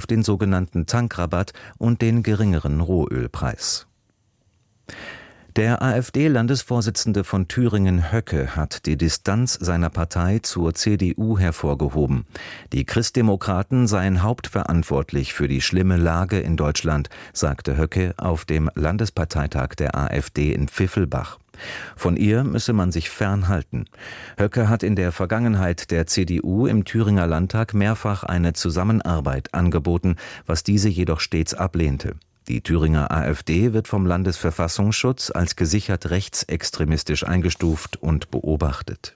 den sogenannten Tankrabatt und den geringeren Rohölpreis. Der AfD-Landesvorsitzende von Thüringen, Höcke, hat die Distanz seiner Partei zur CDU hervorgehoben. Die Christdemokraten seien hauptverantwortlich für die schlimme Lage in Deutschland, sagte Höcke auf dem Landesparteitag der AfD in Pfiffelbach. Von ihr müsse man sich fernhalten. Höcke hat in der Vergangenheit der CDU im Thüringer Landtag mehrfach eine Zusammenarbeit angeboten, was diese jedoch stets ablehnte. Die Thüringer AfD wird vom Landesverfassungsschutz als gesichert rechtsextremistisch eingestuft und beobachtet.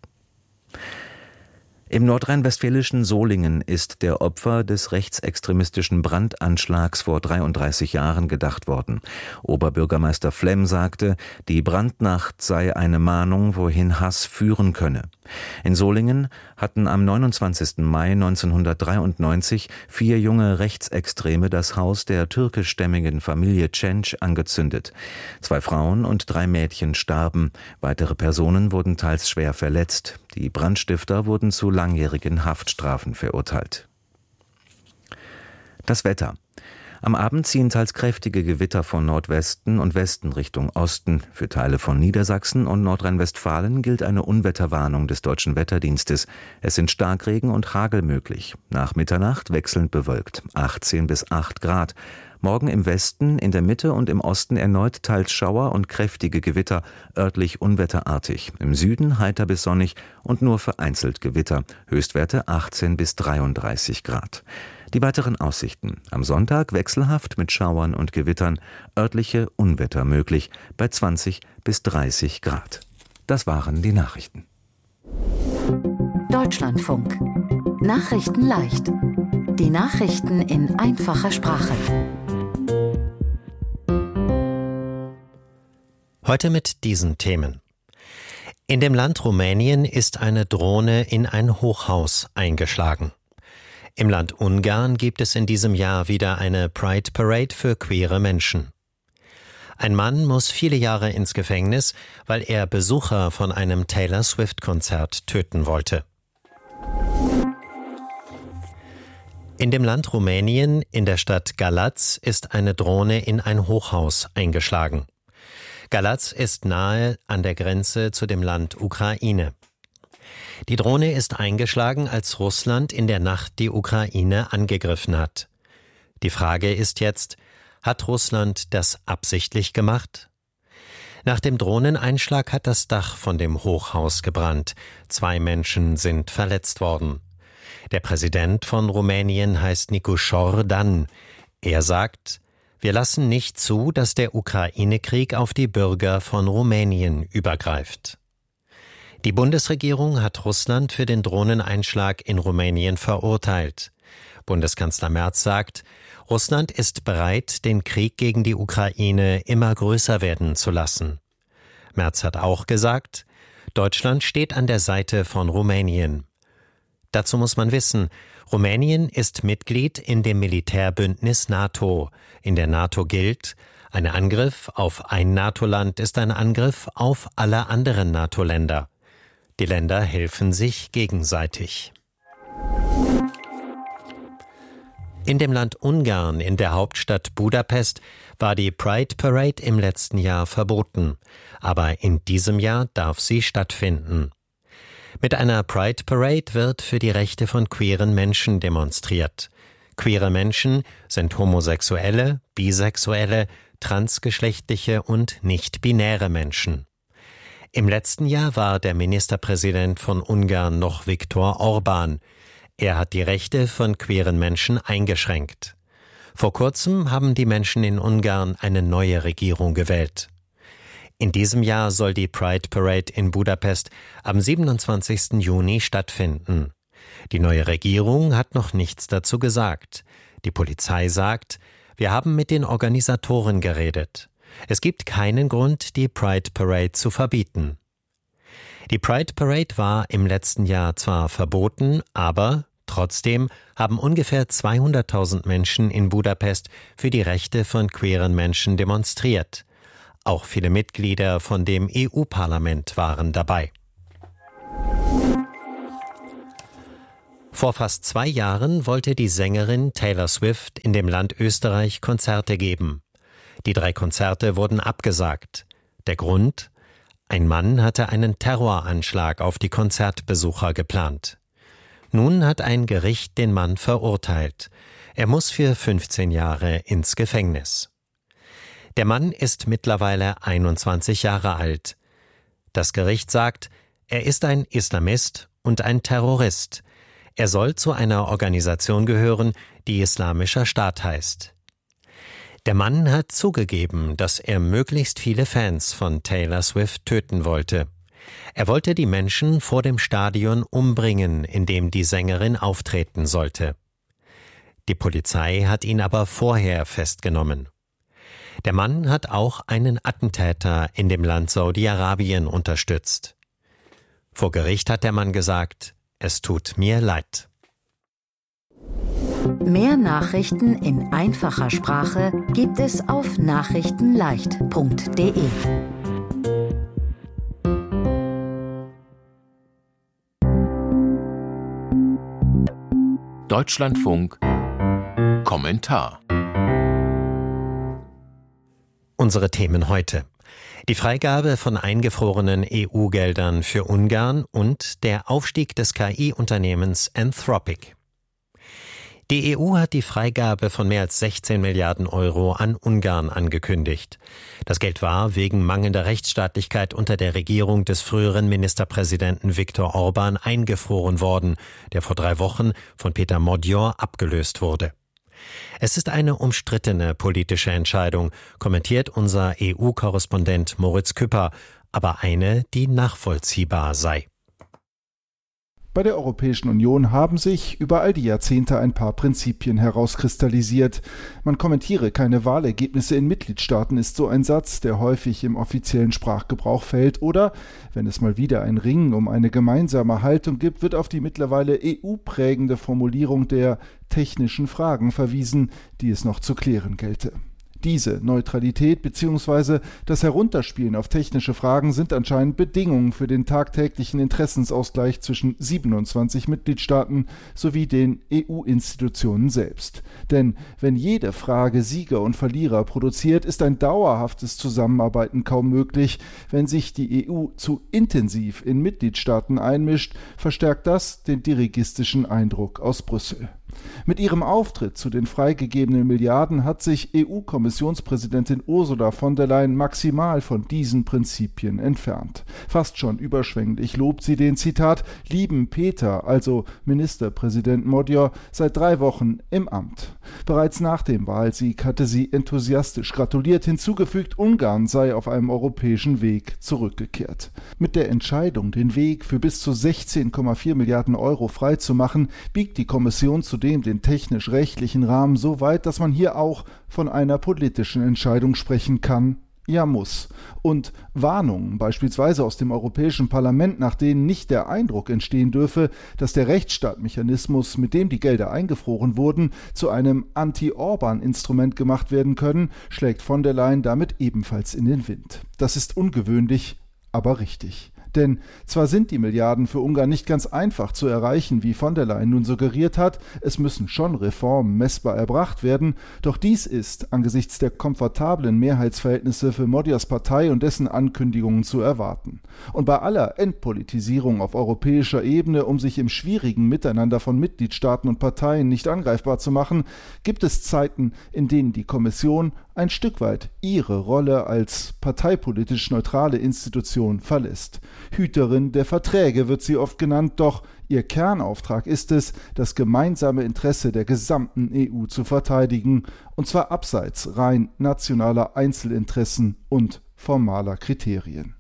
Im nordrhein-westfälischen Solingen ist der Opfer des rechtsextremistischen Brandanschlags vor 33 Jahren gedacht worden. Oberbürgermeister Flemm sagte, die Brandnacht sei eine Mahnung, wohin Hass führen könne. In Solingen hatten am 29. Mai 1993 4 junge Rechtsextreme das Haus der türkischstämmigen Familie Cenc angezündet. 2 Frauen und 3 Mädchen starben. Weitere Personen wurden teils schwer verletzt. Die Brandstifter wurden zu langjährigen Haftstrafen verurteilt. Das Wetter. Am Abend ziehen teils kräftige Gewitter von Nordwesten und Westen Richtung Osten. Für Teile von Niedersachsen und Nordrhein-Westfalen gilt eine Unwetterwarnung des Deutschen Wetterdienstes. Es sind Starkregen und Hagel möglich. Nach Mitternacht wechselnd bewölkt, 18 bis 8 Grad. Morgen im Westen, in der Mitte und im Osten erneut teils Schauer und kräftige Gewitter, örtlich unwetterartig. Im Süden heiter bis sonnig und nur vereinzelt Gewitter. Höchstwerte 18 bis 33 Grad. Die weiteren Aussichten. Am Sonntag wechselhaft mit Schauern und Gewittern, örtliche Unwetter möglich bei 20 bis 30 Grad. Das waren die Nachrichten. Deutschlandfunk. Nachrichten leicht. Die Nachrichten in einfacher Sprache. Heute mit diesen Themen. In dem Land Rumänien ist eine Drohne in ein Hochhaus eingeschlagen. Im Land Ungarn gibt es in diesem Jahr wieder eine Pride Parade für queere Menschen. Ein Mann muss viele Jahre ins Gefängnis, weil er Besucher von einem Taylor Swift-Konzert töten wollte. In dem Land Rumänien, in der Stadt Galați, ist eine Drohne in ein Hochhaus eingeschlagen. Galați ist nahe an der Grenze zu dem Land Ukraine. Die Drohne ist eingeschlagen, als Russland in der Nacht die Ukraine angegriffen hat. Die Frage ist jetzt, hat Russland das absichtlich gemacht? Nach dem Drohneneinschlag hat das Dach von dem Hochhaus gebrannt. 2 Menschen sind verletzt worden. Der Präsident von Rumänien heißt Nicușor Dan. Er sagt, wir lassen nicht zu, dass der Ukraine-Krieg auf die Bürger von Rumänien übergreift. Die Bundesregierung hat Russland für den Drohneneinschlag in Rumänien verurteilt. Bundeskanzler Merz sagt, Russland ist bereit, den Krieg gegen die Ukraine immer größer werden zu lassen. Merz hat auch gesagt, Deutschland steht an der Seite von Rumänien. Dazu muss man wissen, Rumänien ist Mitglied in dem Militärbündnis NATO. In der NATO gilt, ein Angriff auf ein NATO-Land ist ein Angriff auf alle anderen NATO-Länder. Die Länder helfen sich gegenseitig. In dem Land Ungarn, in der Hauptstadt Budapest, war die Pride Parade im letzten Jahr verboten. Aber in diesem Jahr darf sie stattfinden. Mit einer Pride Parade wird für die Rechte von queeren Menschen demonstriert. Queere Menschen sind homosexuelle, bisexuelle, transgeschlechtliche und nicht-binäre Menschen. Im letzten Jahr war der Ministerpräsident von Ungarn noch Viktor Orbán. Er hat die Rechte von queeren Menschen eingeschränkt. Vor kurzem haben die Menschen in Ungarn eine neue Regierung gewählt. In diesem Jahr soll die Pride Parade in Budapest am 27. Juni stattfinden. Die neue Regierung hat noch nichts dazu gesagt. Die Polizei sagt, wir haben mit den Organisatoren geredet. Es gibt keinen Grund, die Pride Parade zu verbieten. Die Pride Parade war im letzten Jahr zwar verboten, aber trotzdem haben ungefähr 200.000 Menschen in Budapest für die Rechte von queeren Menschen demonstriert. Auch viele Mitglieder von dem EU-Parlament waren dabei. Vor fast 2 Jahren wollte die Sängerin Taylor Swift in dem Land Österreich Konzerte geben. Die 3 Konzerte wurden abgesagt. Der Grund? Ein Mann hatte einen Terroranschlag auf die Konzertbesucher geplant. Nun hat ein Gericht den Mann verurteilt. Er muss für 15 Jahre ins Gefängnis. Der Mann ist mittlerweile 21 Jahre alt. Das Gericht sagt, er ist ein Islamist und ein Terrorist. Er soll zu einer Organisation gehören, die Islamischer Staat heißt. Der Mann hat zugegeben, dass er möglichst viele Fans von Taylor Swift töten wollte. Er wollte die Menschen vor dem Stadion umbringen, in dem die Sängerin auftreten sollte. Die Polizei hat ihn aber vorher festgenommen. Der Mann hat auch einen Attentäter in dem Land Saudi-Arabien unterstützt. Vor Gericht hat der Mann gesagt, es tut mir leid. Mehr Nachrichten in einfacher Sprache gibt es auf nachrichtenleicht.de. Deutschlandfunk Kommentar. Unsere Themen heute: Die Freigabe von eingefrorenen EU-Geldern für Ungarn und der Aufstieg des KI-Unternehmens Anthropic. Die EU hat die Freigabe von mehr als 16 Milliarden Euro an Ungarn angekündigt. Das Geld war wegen mangelnder Rechtsstaatlichkeit unter der Regierung des früheren Ministerpräsidenten Viktor Orbán eingefroren worden, der vor 3 Wochen von Péter Magyar abgelöst wurde. Es ist eine umstrittene politische Entscheidung, kommentiert unser EU-Korrespondent Moritz Küpper, aber eine, die nachvollziehbar sei. Bei der Europäischen Union haben sich über all die Jahrzehnte ein paar Prinzipien herauskristallisiert. Man kommentiere keine Wahlergebnisse in Mitgliedstaaten ist so ein Satz, der häufig im offiziellen Sprachgebrauch fällt. Oder, wenn es mal wieder ein Ringen um eine gemeinsame Haltung gibt, wird auf die mittlerweile EU-prägende Formulierung der technischen Fragen verwiesen, die es noch zu klären gelte. Diese Neutralität bzw. das Herunterspielen auf technische Fragen sind anscheinend Bedingungen für den tagtäglichen Interessensausgleich zwischen 27 Mitgliedstaaten sowie den EU-Institutionen selbst. Denn wenn jede Frage Sieger und Verlierer produziert, ist ein dauerhaftes Zusammenarbeiten kaum möglich. Wenn sich die EU zu intensiv in Mitgliedstaaten einmischt, verstärkt das den dirigistischen Eindruck aus Brüssel. Mit ihrem Auftritt zu den freigegebenen Milliarden hat sich EU-Kommissionspräsidentin Ursula von der Leyen maximal von diesen Prinzipien entfernt. Fast schon überschwänglich lobt sie den, Zitat, lieben Peter, also Ministerpräsident Magyar, seit 3 Wochen im Amt. Bereits nach dem Wahlsieg hatte sie enthusiastisch gratuliert, hinzugefügt, Ungarn sei auf einem europäischen Weg zurückgekehrt. Mit der Entscheidung, den Weg für bis zu 16,4 Milliarden Euro freizumachen, biegt die Kommission zudem den technisch-rechtlichen Rahmen so weit, dass man hier auch von einer politischen Entscheidung sprechen kann, ja muss. Und Warnungen, beispielsweise aus dem Europäischen Parlament, nach denen nicht der Eindruck entstehen dürfe, dass der Rechtsstaatmechanismus, mit dem die Gelder eingefroren wurden, zu einem Anti-Orban-Instrument gemacht werden können, schlägt von der Leyen damit ebenfalls in den Wind. Das ist ungewöhnlich, aber richtig. Denn zwar sind die Milliarden für Ungarn nicht ganz einfach zu erreichen, wie von der Leyen nun suggeriert hat, es müssen schon Reformen messbar erbracht werden, doch dies ist angesichts der komfortablen Mehrheitsverhältnisse für Magyars Partei und dessen Ankündigungen zu erwarten. Und bei aller Entpolitisierung auf europäischer Ebene, um sich im schwierigen Miteinander von Mitgliedstaaten und Parteien nicht angreifbar zu machen, gibt es Zeiten, in denen die Kommission ein Stück weit ihre Rolle als parteipolitisch neutrale Institution verlässt. Hüterin der Verträge wird sie oft genannt, doch ihr Kernauftrag ist es, das gemeinsame Interesse der gesamten EU zu verteidigen, und zwar abseits rein nationaler Einzelinteressen und formaler Kriterien.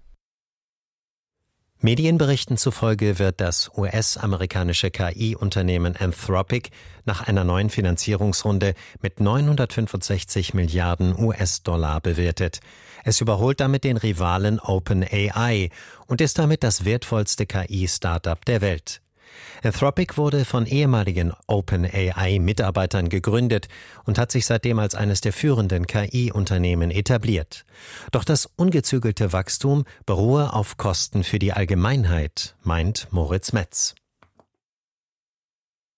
Medienberichten zufolge wird das US-amerikanische KI-Unternehmen Anthropic nach einer neuen Finanzierungsrunde mit 965 Milliarden US-Dollar bewertet. Es überholt damit den Rivalen OpenAI und ist damit das wertvollste KI-Startup der Welt. Anthropic wurde von ehemaligen OpenAI-Mitarbeitern gegründet und hat sich seitdem als eines der führenden KI-Unternehmen etabliert. Doch das ungezügelte Wachstum beruhe auf Kosten für die Allgemeinheit, meint Moritz Metz.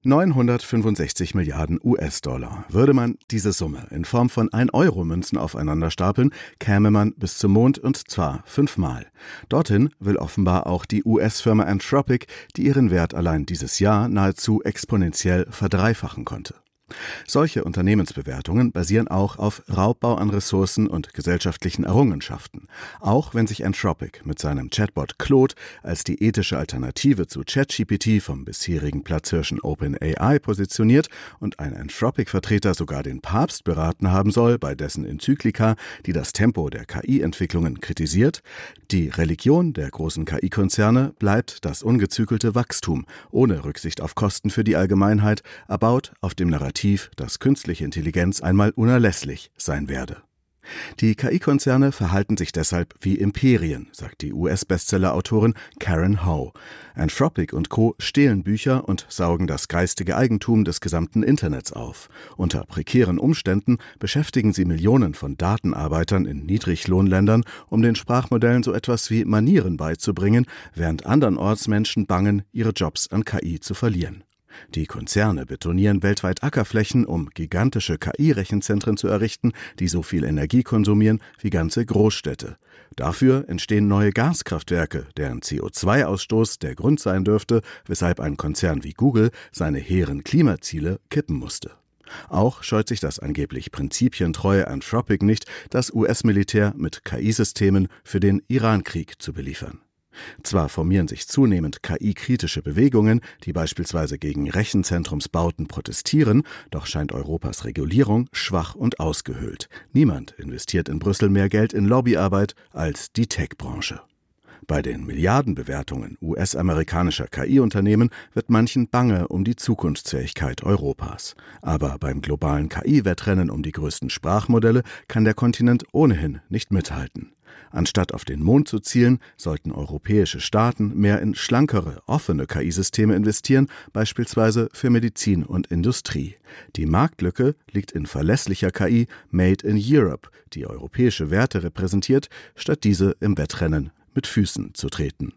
965 Milliarden US-Dollar. Würde man diese Summe in Form von 1-Euro-Münzen aufeinander stapeln, käme man bis zum Mond, und zwar 5-mal. Dorthin will offenbar auch die US-Firma Anthropic, die ihren Wert allein dieses Jahr nahezu exponentiell verdreifachen konnte. Solche Unternehmensbewertungen basieren auch auf Raubbau an Ressourcen und gesellschaftlichen Errungenschaften. Auch wenn sich Anthropic mit seinem Chatbot Claude als die ethische Alternative zu ChatGPT vom bisherigen Platzhirschen OpenAI positioniert und ein Anthropic-Vertreter sogar den Papst beraten haben soll bei dessen Enzyklika, die das Tempo der KI-Entwicklungen kritisiert, die Religion der großen KI-Konzerne bleibt das ungezügelte Wachstum, ohne Rücksicht auf Kosten für die Allgemeinheit, erbaut auf dem Narrativ, dass künstliche Intelligenz einmal unerlässlich sein werde. Die KI-Konzerne verhalten sich deshalb wie Imperien, sagt die US-Bestseller-Autorin Karen Howe. Anthropic und Co. stehlen Bücher und saugen das geistige Eigentum des gesamten Internets auf. Unter prekären Umständen beschäftigen sie Millionen von Datenarbeitern in Niedriglohnländern, um den Sprachmodellen so etwas wie Manieren beizubringen, während andernorts Menschen bangen, ihre Jobs an KI zu verlieren. Die Konzerne betonieren weltweit Ackerflächen, um gigantische KI-Rechenzentren zu errichten, die so viel Energie konsumieren wie ganze Großstädte. Dafür entstehen neue Gaskraftwerke, deren CO2-Ausstoß der Grund sein dürfte, weshalb ein Konzern wie Google seine hehren Klimaziele kippen musste. Auch scheut sich das angeblich prinzipientreue Anthropic nicht, das US-Militär mit KI-Systemen für den Iran-Krieg zu beliefern. Zwar formieren sich zunehmend KI-kritische Bewegungen, die beispielsweise gegen Rechenzentrumsbauten protestieren, doch scheint Europas Regulierung schwach und ausgehöhlt. Niemand investiert in Brüssel mehr Geld in Lobbyarbeit als die Tech-Branche. Bei den Milliardenbewertungen US-amerikanischer KI-Unternehmen wird manchen bange um die Zukunftsfähigkeit Europas. Aber beim globalen KI-Wettrennen um die größten Sprachmodelle kann der Kontinent ohnehin nicht mithalten. Anstatt auf den Mond zu zielen, sollten europäische Staaten mehr in schlankere, offene KI-Systeme investieren, beispielsweise für Medizin und Industrie. Die Marktlücke liegt in verlässlicher KI Made in Europe, die europäische Werte repräsentiert, statt diese im Wettrennen mit Füßen zu treten.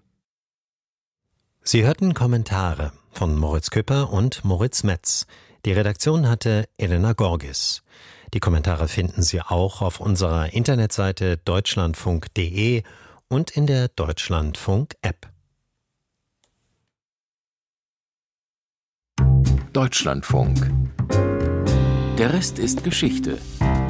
Sie hörten Kommentare von Moritz Küpper und Moritz Metz. Die Redaktion hatte Elena Gorgis. Die Kommentare finden Sie auch auf unserer Internetseite deutschlandfunk.de und in der Deutschlandfunk-App. Deutschlandfunk. Der Rest ist Geschichte.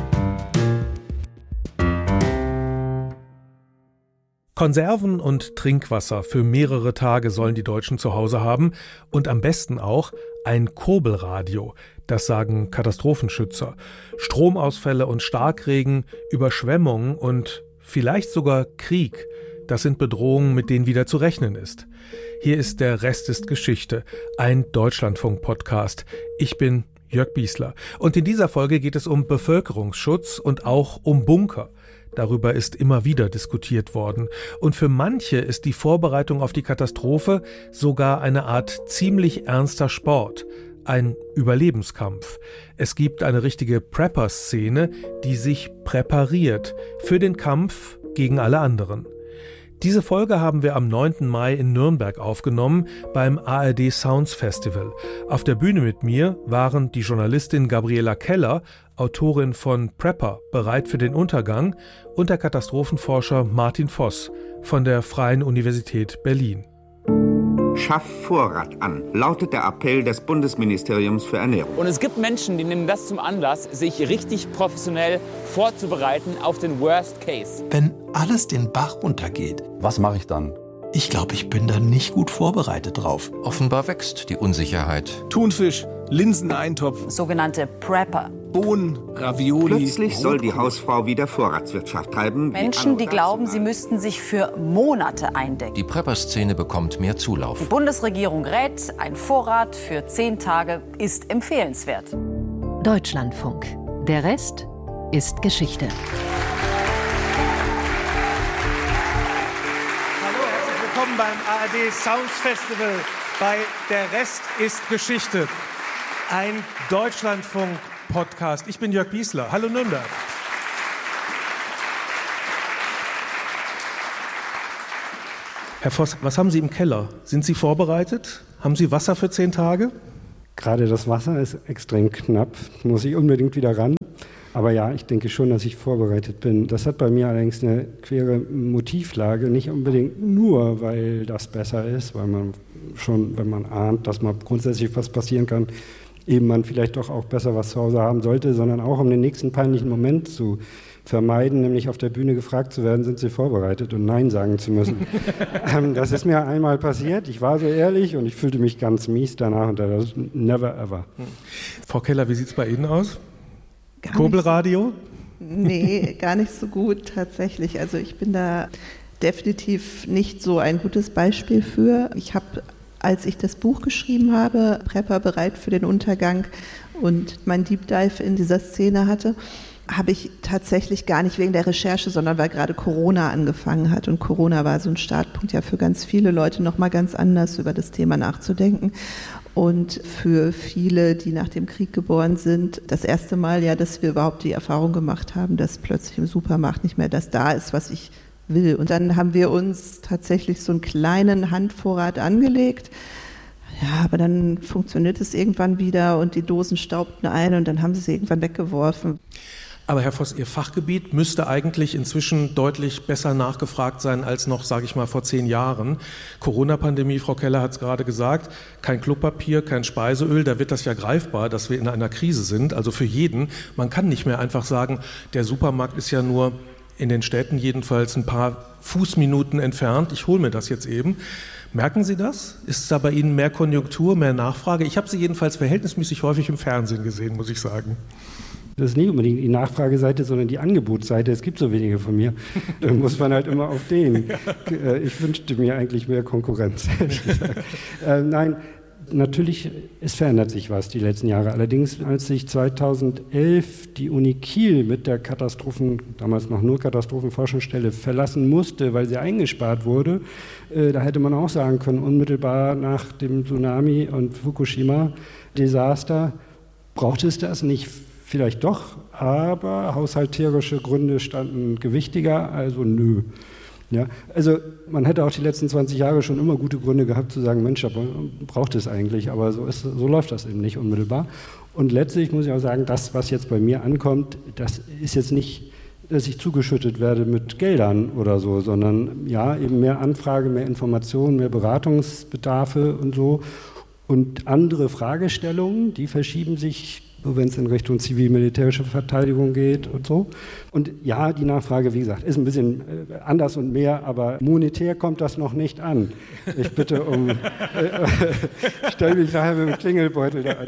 Konserven und Trinkwasser für mehrere Tage sollen die Deutschen zu Hause haben und am besten auch ein Kurbelradio. Das sagen Katastrophenschützer. Stromausfälle und Starkregen, Überschwemmungen und vielleicht sogar Krieg, das sind Bedrohungen, mit denen wieder zu rechnen ist. Hier ist der Rest ist Geschichte, ein Deutschlandfunk-Podcast. Ich bin Jörg Biesler und in dieser Folge geht es um Bevölkerungsschutz und auch um Bunker. Darüber ist immer wieder diskutiert worden. Und für manche ist die Vorbereitung auf die Katastrophe sogar eine Art ziemlich ernster Sport. Ein Überlebenskampf. Es gibt eine richtige Prepper-Szene, die sich präpariert für den Kampf gegen alle anderen. Diese Folge haben wir am 9. Mai in Nürnberg aufgenommen beim ARD Sounds Festival. Auf der Bühne mit mir waren die Journalistin Gabriela Keller, Autorin von Prepper, bereit für den Untergang, und der Katastrophenforscher Martin Voss von der Freien Universität Berlin. Schaff Vorrat an, lautet der Appell des Bundesministeriums für Ernährung. Und es gibt Menschen, die nehmen das zum Anlass, sich richtig professionell vorzubereiten auf den Worst Case. Wenn alles den Bach runtergeht, was mache ich dann? Ich glaube, ich bin da nicht gut vorbereitet drauf. Offenbar wächst die Unsicherheit. Thunfisch, Linseneintopf, sogenannte Prepper. Bohnen, Ravioli. Plötzlich soll die Hausfrau wieder Vorratswirtschaft treiben. Menschen, die glauben, sie müssten sich für Monate eindecken. Die Prepper-Szene bekommt mehr Zulauf. Die Bundesregierung rät, ein Vorrat für 10 Tage ist empfehlenswert. Deutschlandfunk. Der Rest ist Geschichte. Hallo, herzlich willkommen beim ARD Sounds Festival bei Der Rest ist Geschichte. Ein Deutschlandfunk-Podcast. Ich bin Jörg Biesler. Hallo Nürnberg. Herr Voss, was haben Sie im Keller? Sind Sie vorbereitet? Haben Sie Wasser für 10 Tage? Gerade das Wasser ist extrem knapp, muss ich unbedingt wieder ran. Aber ja, ich denke schon, dass ich vorbereitet bin. Das hat bei mir allerdings eine quere Motivlage, nicht unbedingt nur, weil das besser ist, weil man schon, wenn man ahnt, dass mal grundsätzlich was passieren kann, eben man vielleicht doch auch besser was zu Hause haben sollte, sondern auch um den nächsten peinlichen Moment zu vermeiden, nämlich auf der Bühne gefragt zu werden, sind Sie vorbereitet und Nein sagen zu müssen. Das ist mir einmal passiert, ich war so ehrlich und ich fühlte mich ganz mies danach und das never ever. Frau Keller, wie sieht es bei Ihnen aus? Kurbelradio? Nee, gar nicht so gut tatsächlich. Also ich bin da definitiv nicht so ein gutes Beispiel für. Ich habe, als ich das Buch geschrieben habe, Prepper bereit für den Untergang und mein Deep Dive in dieser Szene hatte, habe ich tatsächlich gar nicht wegen der Recherche, sondern weil gerade Corona angefangen hat. Und Corona war so ein Startpunkt ja für ganz viele Leute, nochmal ganz anders über das Thema nachzudenken. Und für viele, die nach dem Krieg geboren sind, das erste Mal ja, dass wir überhaupt die Erfahrung gemacht haben, dass plötzlich im Supermarkt nicht mehr das da ist, was ich will. Und dann haben wir uns tatsächlich so einen kleinen Handvorrat angelegt. Ja, aber dann funktioniert es irgendwann wieder und die Dosen staubten ein und dann haben sie irgendwann weggeworfen. Aber Herr Voss, Ihr Fachgebiet müsste eigentlich inzwischen deutlich besser nachgefragt sein als noch, sage ich mal, vor 10 Jahren. Corona-Pandemie, Frau Keller hat es gerade gesagt, kein Klopapier, kein Speiseöl, da wird das ja greifbar, dass wir in einer Krise sind, also für jeden. Man kann nicht mehr einfach sagen, der Supermarkt ist ja nur in den Städten jedenfalls ein paar Fußminuten entfernt, ich hole mir das jetzt eben. Merken Sie das? Ist da bei Ihnen mehr Konjunktur, mehr Nachfrage? Ich habe Sie jedenfalls verhältnismäßig häufig im Fernsehen gesehen, muss ich sagen. Das ist nicht unbedingt die Nachfrageseite, sondern die Angebotsseite. Es gibt so wenige von mir. Da muss man halt immer auf den. Ich wünschte mir eigentlich mehr Konkurrenz. Nein, natürlich, es verändert sich was die letzten Jahre. Allerdings, als sich 2011 die Uni Kiel mit der damals noch nur Katastrophenforschungsstelle verlassen musste, weil sie eingespart wurde, da hätte man auch sagen können, unmittelbar nach dem Tsunami und Fukushima-Desaster braucht es das nicht. Vielleicht doch, aber haushalterische Gründe standen gewichtiger, also nö. Ja, also man hätte auch die letzten 20 Jahre schon immer gute Gründe gehabt zu sagen, Mensch, braucht es eigentlich, aber so läuft das eben nicht unmittelbar. Und letztlich muss ich auch sagen, das, was jetzt bei mir ankommt, das ist jetzt nicht, dass ich zugeschüttet werde mit Geldern oder so, sondern ja, eben mehr Anfrage, mehr Informationen, mehr Beratungsbedarfe und so. Und andere Fragestellungen, die verschieben sich, wenn es in Richtung zivil-militärische Verteidigung geht und so. Und ja, die Nachfrage, wie gesagt, ist ein bisschen anders und mehr, aber monetär kommt das noch nicht an. Ich bitte stell mich nachher mit dem Klingelbeutel da.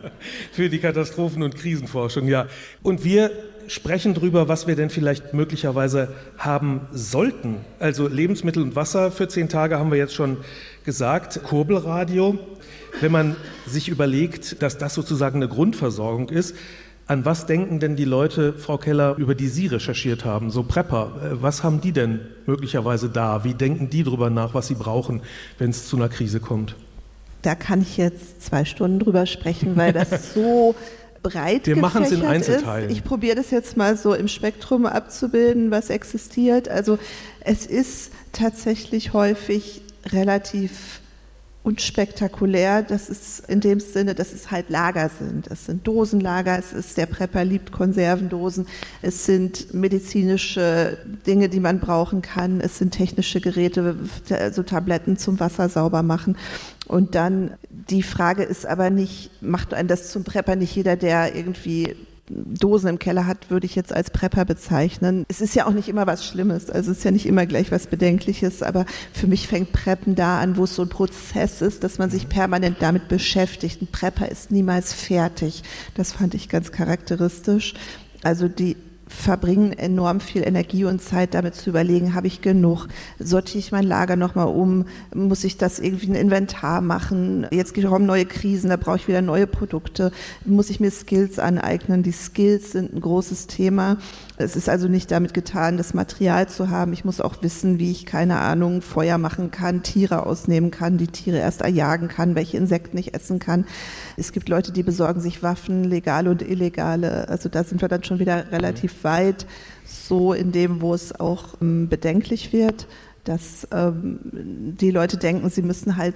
Für die Katastrophen- und Krisenforschung, ja. Und wir sprechen darüber, was wir denn vielleicht möglicherweise haben sollten. Also Lebensmittel und Wasser für 10 Tage haben wir jetzt schon gesagt. Kurbelradio. Wenn man sich überlegt, dass das sozusagen eine Grundversorgung ist, an was denken denn die Leute, Frau Keller, über die Sie recherchiert haben, so Prepper? Was haben die denn möglicherweise da? Wie denken die darüber nach, was sie brauchen, wenn es zu einer Krise kommt? Da kann ich jetzt 2 Stunden drüber sprechen, weil das so breit wir machen es in Einzelteilen. Ich probiere das jetzt mal so im Spektrum abzubilden, was existiert. Also es ist tatsächlich häufig relativ unspektakulär, das ist in dem Sinne, dass es halt Lager sind. Es sind Dosenlager, der Prepper liebt Konservendosen, es sind medizinische Dinge, die man brauchen kann, es sind technische Geräte, also Tabletten zum Wasser sauber machen. Und dann, die Frage ist aber nicht, macht einen das zum Prepper? Nicht jeder, der irgendwie Dosen im Keller hat, würde ich jetzt als Prepper bezeichnen. Es ist ja auch nicht immer was Schlimmes, also es ist ja nicht immer gleich was Bedenkliches, aber für mich fängt Preppen da an, wo es so ein Prozess ist, dass man sich permanent damit beschäftigt. Ein Prepper ist niemals fertig. Das fand ich ganz charakteristisch. Also die verbringen enorm viel Energie und Zeit damit zu überlegen, habe ich genug, sortiere ich mein Lager nochmal um, muss ich das irgendwie ein Inventar machen, jetzt kommen neue Krisen, da brauche ich wieder neue Produkte, muss ich mir Skills aneignen, die Skills sind ein großes Thema. Es ist also nicht damit getan, das Material zu haben, ich muss auch wissen, wie ich, keine Ahnung, Feuer machen kann, Tiere ausnehmen kann, die Tiere erst erjagen kann, welche Insekten ich essen kann. Es gibt Leute, die besorgen sich Waffen, legale und illegale, also da sind wir dann schon wieder relativ weit, so in dem, wo es auch bedenklich wird, dass die Leute denken, sie müssen halt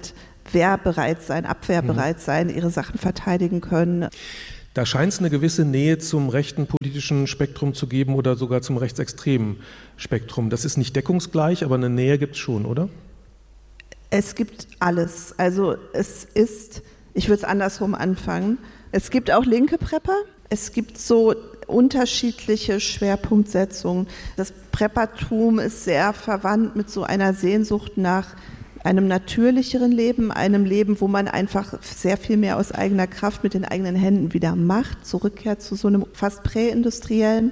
wehrbereit sein, abwehrbereit sein, ihre Sachen verteidigen können. Da scheint es eine gewisse Nähe zum rechten politischen Spektrum zu geben oder sogar zum rechtsextremen Spektrum. Das ist nicht deckungsgleich, aber eine Nähe gibt es schon, oder? Es gibt alles. Also es ist, ich würde es andersrum anfangen, es gibt auch linke Prepper, es gibt so unterschiedliche Schwerpunktsetzungen. Das Preppertum ist sehr verwandt mit so einer Sehnsucht nach einem natürlicheren Leben, einem Leben, wo man einfach sehr viel mehr aus eigener Kraft mit den eigenen Händen wieder macht, zurückkehrt zu so einem fast präindustriellen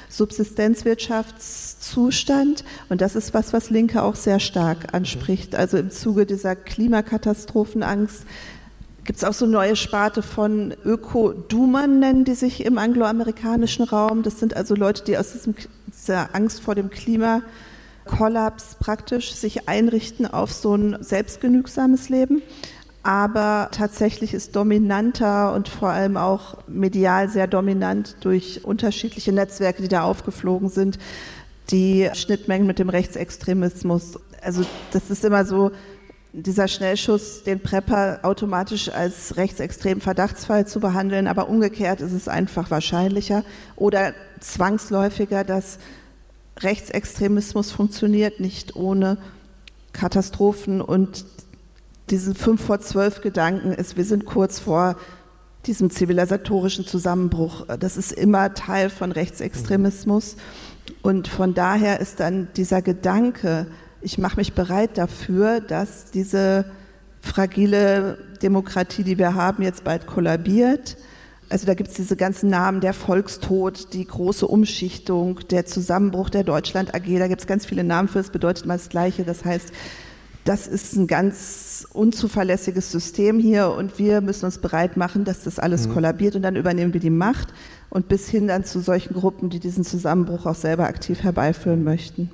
Subsistenzwirtschaftszustand. Und das ist was Linke auch sehr stark anspricht. Also im Zuge dieser Klimakatastrophenangst gibt es auch so eine neue Sparte von Öko-Doomern, nennen die sich im angloamerikanischen Raum. Das sind also Leute, die aus dieser Angst vor dem Klimakollaps praktisch sich einrichten auf so ein selbstgenügsames Leben. Aber tatsächlich ist dominanter und vor allem auch medial sehr dominant durch unterschiedliche Netzwerke, die da aufgeflogen sind, die Schnittmengen mit dem Rechtsextremismus. Also das ist immer so, dieser Schnellschuss, den Prepper automatisch als rechtsextremen Verdachtsfall zu behandeln, aber umgekehrt ist es einfach wahrscheinlicher oder zwangsläufiger, dass Rechtsextremismus funktioniert, nicht ohne Katastrophen und diesen 5 vor 12 Gedanken ist, wir sind kurz vor diesem zivilisatorischen Zusammenbruch. Das ist immer Teil von Rechtsextremismus und von daher ist dann dieser Gedanke, ich mache mich bereit dafür, dass diese fragile Demokratie, die wir haben, jetzt bald kollabiert. Also da gibt es diese ganzen Namen, der Volkstod, die große Umschichtung, der Zusammenbruch der Deutschland AG, da gibt es ganz viele Namen für, das bedeutet mal das Gleiche. Das heißt, das ist ein ganz unzuverlässiges System hier und wir müssen uns bereit machen, dass das alles kollabiert und dann übernehmen wir die Macht und bis hin dann zu solchen Gruppen, die diesen Zusammenbruch auch selber aktiv herbeiführen möchten.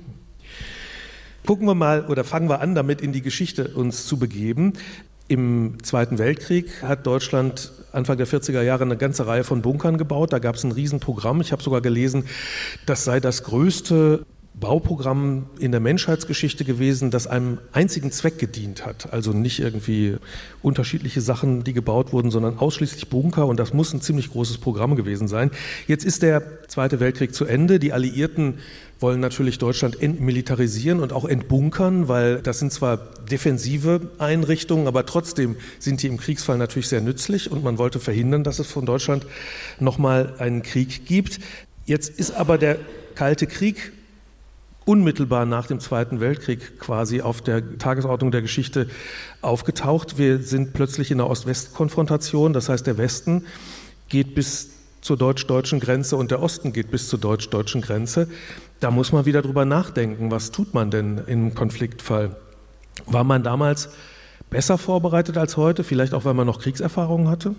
Gucken wir mal oder fangen wir an, damit in die Geschichte uns zu begeben. Im Zweiten Weltkrieg hat Deutschland Anfang der 40er Jahre eine ganze Reihe von Bunkern gebaut. Da gab es ein Riesenprogramm. Ich habe sogar gelesen, das sei das größte Bauprogramm in der Menschheitsgeschichte gewesen, das einem einzigen Zweck gedient hat. Also nicht irgendwie unterschiedliche Sachen, die gebaut wurden, sondern ausschließlich Bunker. Und das muss ein ziemlich großes Programm gewesen sein. Jetzt ist der Zweite Weltkrieg zu Ende. Die Alliierten wollen natürlich Deutschland entmilitarisieren und auch entbunkern, weil das sind zwar defensive Einrichtungen, aber trotzdem sind die im Kriegsfall natürlich sehr nützlich und man wollte verhindern, dass es von Deutschland nochmal einen Krieg gibt. Jetzt ist aber der Kalte Krieg unmittelbar nach dem Zweiten Weltkrieg quasi auf der Tagesordnung der Geschichte aufgetaucht. Wir sind plötzlich in einer Ost-West-Konfrontation, das heißt, der Westen geht bis zur deutsch-deutschen Grenze und der Osten geht bis zur deutsch-deutschen Grenze. Da muss man wieder drüber nachdenken, was tut man denn im Konfliktfall? War man damals besser vorbereitet als heute, vielleicht auch, weil man noch Kriegserfahrungen hatte?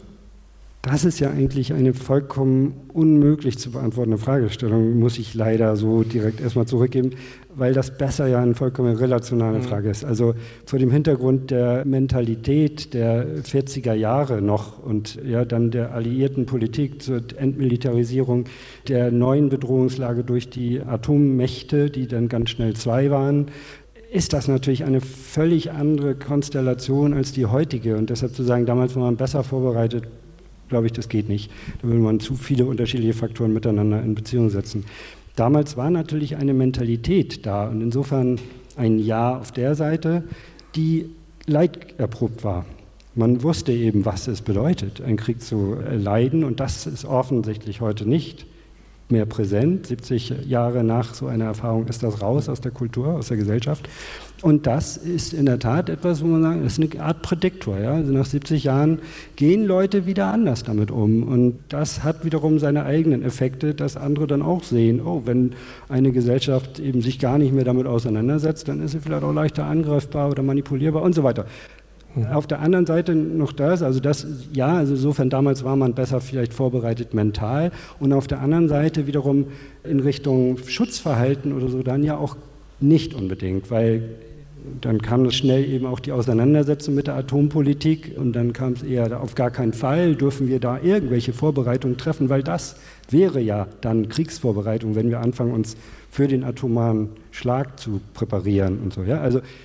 Das ist ja eigentlich eine vollkommen unmöglich zu beantwortende Fragestellung, muss ich leider so direkt erstmal zurückgeben, weil das besser ja eine vollkommen relationale Frage ist. Also vor dem Hintergrund der Mentalität der 40er Jahre noch und ja dann der alliierten Politik zur Entmilitarisierung der neuen Bedrohungslage durch die Atommächte, die dann ganz schnell 2 waren, ist das natürlich eine völlig andere Konstellation als die heutige. Und deshalb zu sagen, damals war man besser vorbereitet, glaube ich, das geht nicht. Da würde man zu viele unterschiedliche Faktoren miteinander in Beziehung setzen. Damals war natürlich eine Mentalität da und insofern ein Ja auf der Seite, die leiderprobt war. Man wusste eben, was es bedeutet, einen Krieg zu leiden und das ist offensichtlich heute nicht mehr präsent. 70 Jahre nach so einer Erfahrung ist das raus aus der Kultur, aus der Gesellschaft. Und das ist in der Tat etwas, wo man sagt, das ist eine Art Prädiktor. Ja? Also nach 70 Jahren gehen Leute wieder anders damit um. Und das hat wiederum seine eigenen Effekte, dass andere dann auch sehen, oh, wenn eine Gesellschaft eben sich gar nicht mehr damit auseinandersetzt, dann ist sie vielleicht auch leichter angreifbar oder manipulierbar und so weiter. Auf der anderen Seite noch das, also insofern damals war man besser vielleicht vorbereitet mental und auf der anderen Seite wiederum in Richtung Schutzverhalten oder so dann ja auch nicht unbedingt, weil dann kam es schnell eben auch die Auseinandersetzung mit der Atompolitik und dann kam es eher auf gar keinen Fall, dürfen wir da irgendwelche Vorbereitungen treffen, weil das wäre ja dann Kriegsvorbereitung, wenn wir anfangen, uns für den atomaren Schlag zu präparieren und so. Ja? Also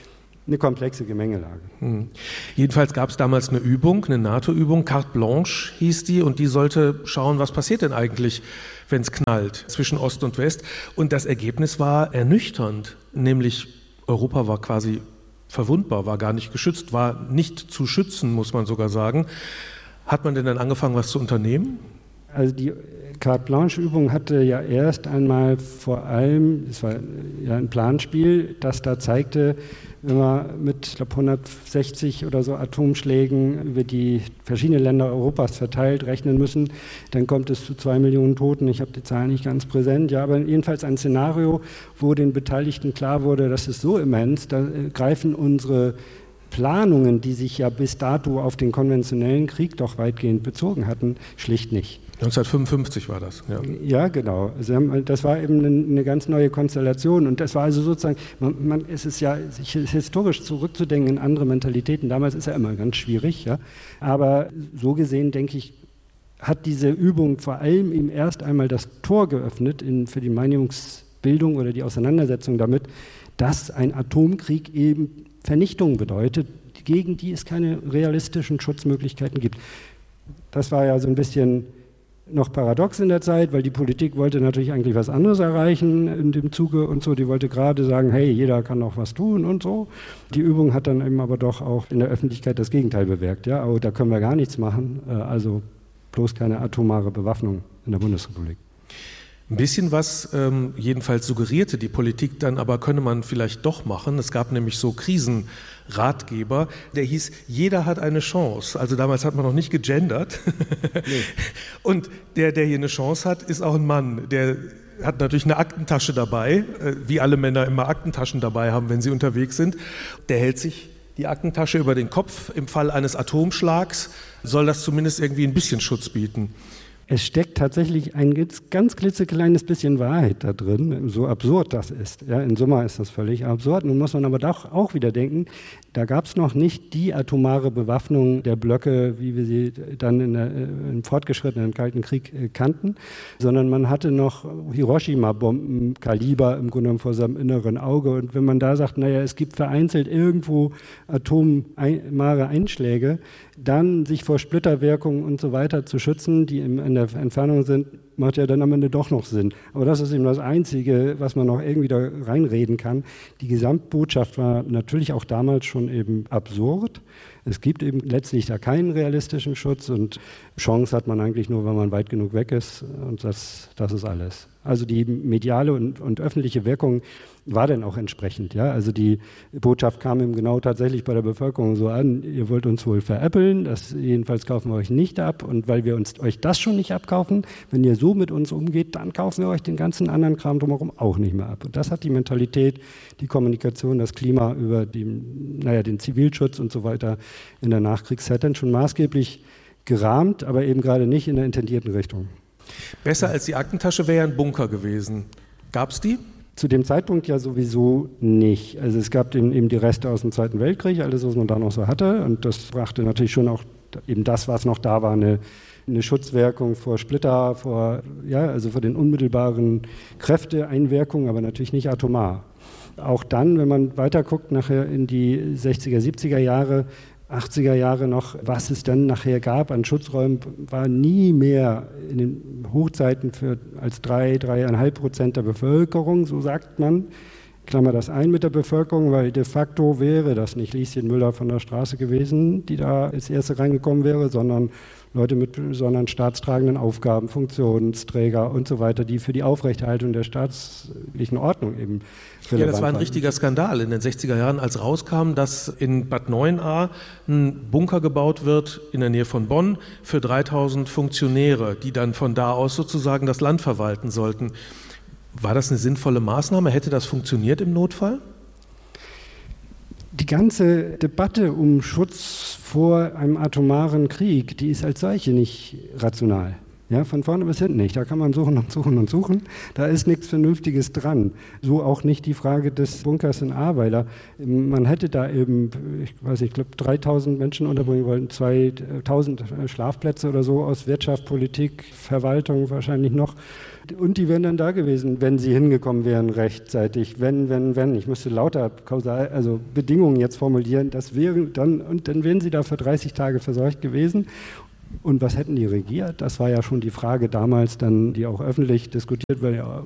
eine komplexe Gemengelage. Jedenfalls gab es damals eine Übung, eine NATO-Übung, Carte Blanche hieß die, und die sollte schauen, was passiert denn eigentlich, wenn es knallt zwischen Ost und West. Und das Ergebnis war ernüchternd, nämlich Europa war quasi verwundbar, war gar nicht geschützt, war nicht zu schützen, muss man sogar sagen. Hat man denn dann angefangen, was zu unternehmen? Also die Carte Blanche-Übung hatte ja erst einmal vor allem, es war ja ein Planspiel, das da zeigte, wenn man mit, ich glaube, 160 oder so Atomschlägen über die verschiedenen Länder Europas verteilt rechnen müssen, dann kommt es zu 2 Millionen Toten. Ich habe die Zahlen nicht ganz präsent, ja, aber jedenfalls ein Szenario, wo den Beteiligten klar wurde, das ist so immens, da greifen unsere Planungen, die sich ja bis dato auf den konventionellen Krieg doch weitgehend bezogen hatten, schlicht nicht. 1955 war das, ja. Ja, genau. Also das war eben eine ganz neue Konstellation und das war also sozusagen, es ist ja sich historisch zurückzudenken in andere Mentalitäten, damals ist ja immer ganz schwierig, ja. Aber so gesehen, denke ich, hat diese Übung vor allem eben erst einmal das Tor geöffnet für die Meinungsbildung oder die Auseinandersetzung damit, dass ein Atomkrieg eben Vernichtung bedeutet, gegen die es keine realistischen Schutzmöglichkeiten gibt. Das war ja so ein bisschen noch paradox in der Zeit, weil die Politik wollte natürlich eigentlich was anderes erreichen in dem Zuge und so. Die wollte gerade sagen, hey, jeder kann auch was tun und so. Die Übung hat dann eben aber doch auch in der Öffentlichkeit das Gegenteil bewirkt. Ja, oh, da können wir gar nichts machen, also bloß keine atomare Bewaffnung in der Bundesrepublik. Ein bisschen was jedenfalls suggerierte die Politik dann, aber könne man vielleicht doch machen. Es gab nämlich so Krisenratgeber, der hieß, jeder hat eine Chance. Also damals hat man noch nicht gegendert. Nee. Und der hier eine Chance hat, ist auch ein Mann. Der hat natürlich eine Aktentasche dabei, wie alle Männer immer Aktentaschen dabei haben, wenn sie unterwegs sind. Der hält sich die Aktentasche über den Kopf. Im Fall eines Atomschlags soll das zumindest irgendwie ein bisschen Schutz bieten. Es steckt tatsächlich ein ganz klitzekleines bisschen Wahrheit da drin, so absurd das ist. Ja, in Summe ist das völlig absurd. Nun muss man aber doch auch wieder denken, da gab es noch nicht die atomare Bewaffnung der Blöcke, wie wir sie dann im fortgeschrittenen Kalten Krieg kannten, sondern man hatte noch Hiroshima-Bombenkaliber im Grunde genommen vor seinem inneren Auge. Und wenn man da sagt, naja, es gibt vereinzelt irgendwo atomare Einschläge, dann sich vor Splitterwirkungen und so weiter zu schützen, die in der Entfernung sind, macht ja dann am Ende doch noch Sinn. Aber das ist eben das Einzige, was man noch irgendwie da reinreden kann. Die Gesamtbotschaft war natürlich auch damals schon eben absurd. Es gibt eben letztlich da keinen realistischen Schutz und Chance hat man eigentlich nur, wenn man weit genug weg ist und das ist alles. Also die mediale und öffentliche Wirkung war dann auch entsprechend. Ja? Also die Botschaft kam eben genau tatsächlich bei der Bevölkerung so an, ihr wollt uns wohl veräppeln, das jedenfalls kaufen wir euch nicht ab und weil wir euch das schon nicht abkaufen, wenn ihr so mit uns umgeht, dann kaufen wir euch den ganzen anderen Kram drumherum auch nicht mehr ab. Und das hat die Mentalität, die Kommunikation, das Klima über den Zivilschutz und so weiter in der Nachkriegszeit dann schon maßgeblich gerahmt, aber eben gerade nicht in der intendierten Richtung. Besser als die Aktentasche wäre ein Bunker gewesen. Gab es die? Zu dem Zeitpunkt ja sowieso nicht. Also es gab eben die Reste aus dem Zweiten Weltkrieg, alles, was man da noch so hatte. Und das brachte natürlich schon auch eben das, was noch da war, eine Schutzwirkung vor Splitter, vor den unmittelbaren Kräfteeinwirkungen, aber natürlich nicht atomar. Auch dann, wenn man weiterguckt, nachher in die 60er, 70er Jahre, 80er Jahre noch, was es dann nachher gab an Schutzräumen, war nie mehr in den Hochzeiten als 3,5% der Bevölkerung, so sagt man. Klammer das ein mit der Bevölkerung, weil de facto wäre das nicht Lieschen Müller von der Straße gewesen, die da als Erste reingekommen wäre, sondern Leute mit besonderen staatstragenden Aufgaben, Funktionsträger und so weiter, die für die Aufrechterhaltung der staatlichen Ordnung eben relevant waren. Ja, das war ein richtiger Skandal in den 60er Jahren, als rauskam, dass in Bad Neuenahr ein Bunker gebaut wird in der Nähe von Bonn für 3000 Funktionäre, die dann von da aus sozusagen das Land verwalten sollten. War das eine sinnvolle Maßnahme? Hätte das funktioniert im Notfall? Die ganze Debatte um Schutz vor einem atomaren Krieg, die ist als solche nicht rational. Ja, von vorne bis hinten nicht. Da kann man suchen und suchen und suchen. Da ist nichts Vernünftiges dran. So auch nicht die Frage des Bunkers in Ahrweiler. Man hätte da eben, ich glaube 3000 Menschen unterbringen wollen, 2000 Schlafplätze oder so aus Wirtschaft, Politik, Verwaltung wahrscheinlich noch. Und die wären dann da gewesen, wenn sie hingekommen wären rechtzeitig. Wenn. Ich müsste lauter Bedingungen jetzt formulieren. Das wäre dann, und dann wären sie da für 30 Tage versorgt gewesen. Und was hätten die regiert? Das war ja schon die Frage damals dann, die auch öffentlich diskutiert wurde. Ja,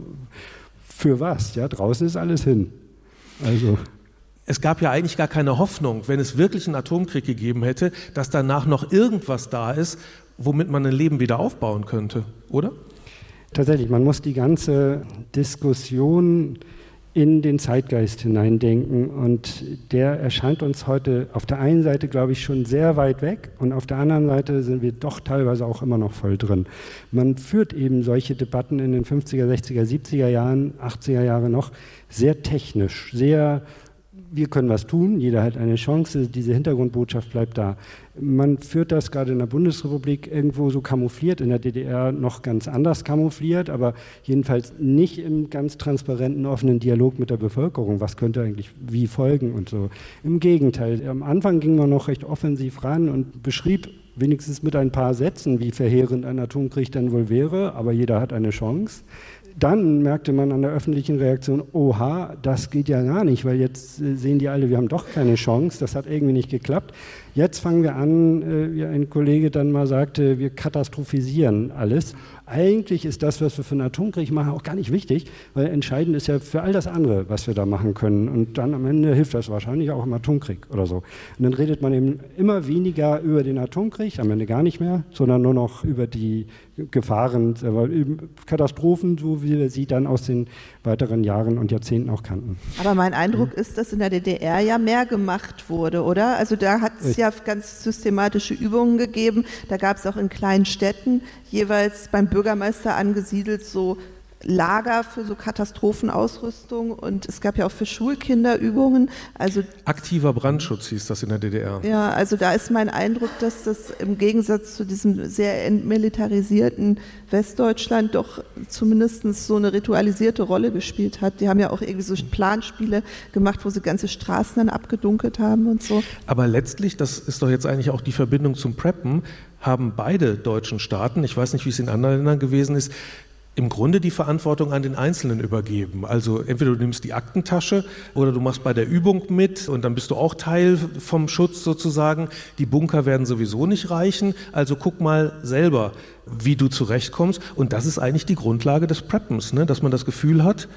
für was? Ja, draußen ist alles hin. Also. Es gab ja eigentlich gar keine Hoffnung, wenn es wirklich einen Atomkrieg gegeben hätte, dass danach noch irgendwas da ist, womit man ein Leben wieder aufbauen könnte, oder? Tatsächlich, man muss die ganze Diskussion in den Zeitgeist hineindenken und der erscheint uns heute auf der einen Seite, glaube ich, schon sehr weit weg und auf der anderen Seite sind wir doch teilweise auch immer noch voll drin. Man führt eben solche Debatten in den 50er, 60er, 70er Jahren, 80er Jahre noch sehr technisch, sehr, wir können was tun, jeder hat eine Chance, diese Hintergrundbotschaft bleibt da. Man führt das gerade in der Bundesrepublik irgendwo so kamoufliert, in der DDR noch ganz anders kamoufliert, aber jedenfalls nicht im ganz transparenten, offenen Dialog mit der Bevölkerung. Was könnte eigentlich wie folgen und so. Im Gegenteil, am Anfang ging man noch recht offensiv ran und beschrieb wenigstens mit ein paar Sätzen, wie verheerend ein Atomkrieg dann wohl wäre, aber jeder hat eine Chance. Dann merkte man an der öffentlichen Reaktion, oha, das geht ja gar nicht, weil jetzt sehen die alle, wir haben doch keine Chance, das hat irgendwie nicht geklappt. Jetzt fangen wir an, wie ein Kollege dann mal sagte, wir katastrophisieren alles. Eigentlich ist das, was wir für einen Atomkrieg machen, auch gar nicht wichtig, weil entscheidend ist ja für all das andere, was wir da machen können. Und dann am Ende hilft das wahrscheinlich auch im Atomkrieg oder so. Und dann redet man eben immer weniger über den Atomkrieg, am Ende gar nicht mehr, sondern nur noch über die Gefahren, Katastrophen, so wie wir sie dann aus den weiteren Jahren und Jahrzehnten auch kannten. Aber mein Eindruck ist, dass in der DDR ja mehr gemacht wurde, oder? Also da hat es ja ganz systematische Übungen gegeben. Da gab es auch in kleinen Städten jeweils beim Bürgermeister angesiedelt so Lager für so Katastrophenausrüstung und es gab ja auch für Schulkinder Übungen. Also aktiver Brandschutz hieß das in der DDR. Ja, also da ist mein Eindruck, dass das im Gegensatz zu diesem sehr entmilitarisierten Westdeutschland doch zumindest so eine ritualisierte Rolle gespielt hat. Die haben ja auch irgendwie so Planspiele gemacht, wo sie ganze Straßen dann abgedunkelt haben und so. Aber letztlich, das ist doch jetzt eigentlich auch die Verbindung zum Preppen, haben beide deutschen Staaten, ich weiß nicht, wie es in anderen Ländern gewesen ist, im Grunde die Verantwortung an den Einzelnen übergeben. Also entweder du nimmst die Aktentasche oder du machst bei der Übung mit und dann bist du auch Teil vom Schutz sozusagen. Die Bunker werden sowieso nicht reichen, also guck mal selber, wie du zurechtkommst. Und das ist eigentlich die Grundlage des Preppens, ne? Dass man das Gefühl hat,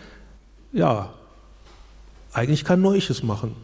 ja, eigentlich kann nur ich es machen.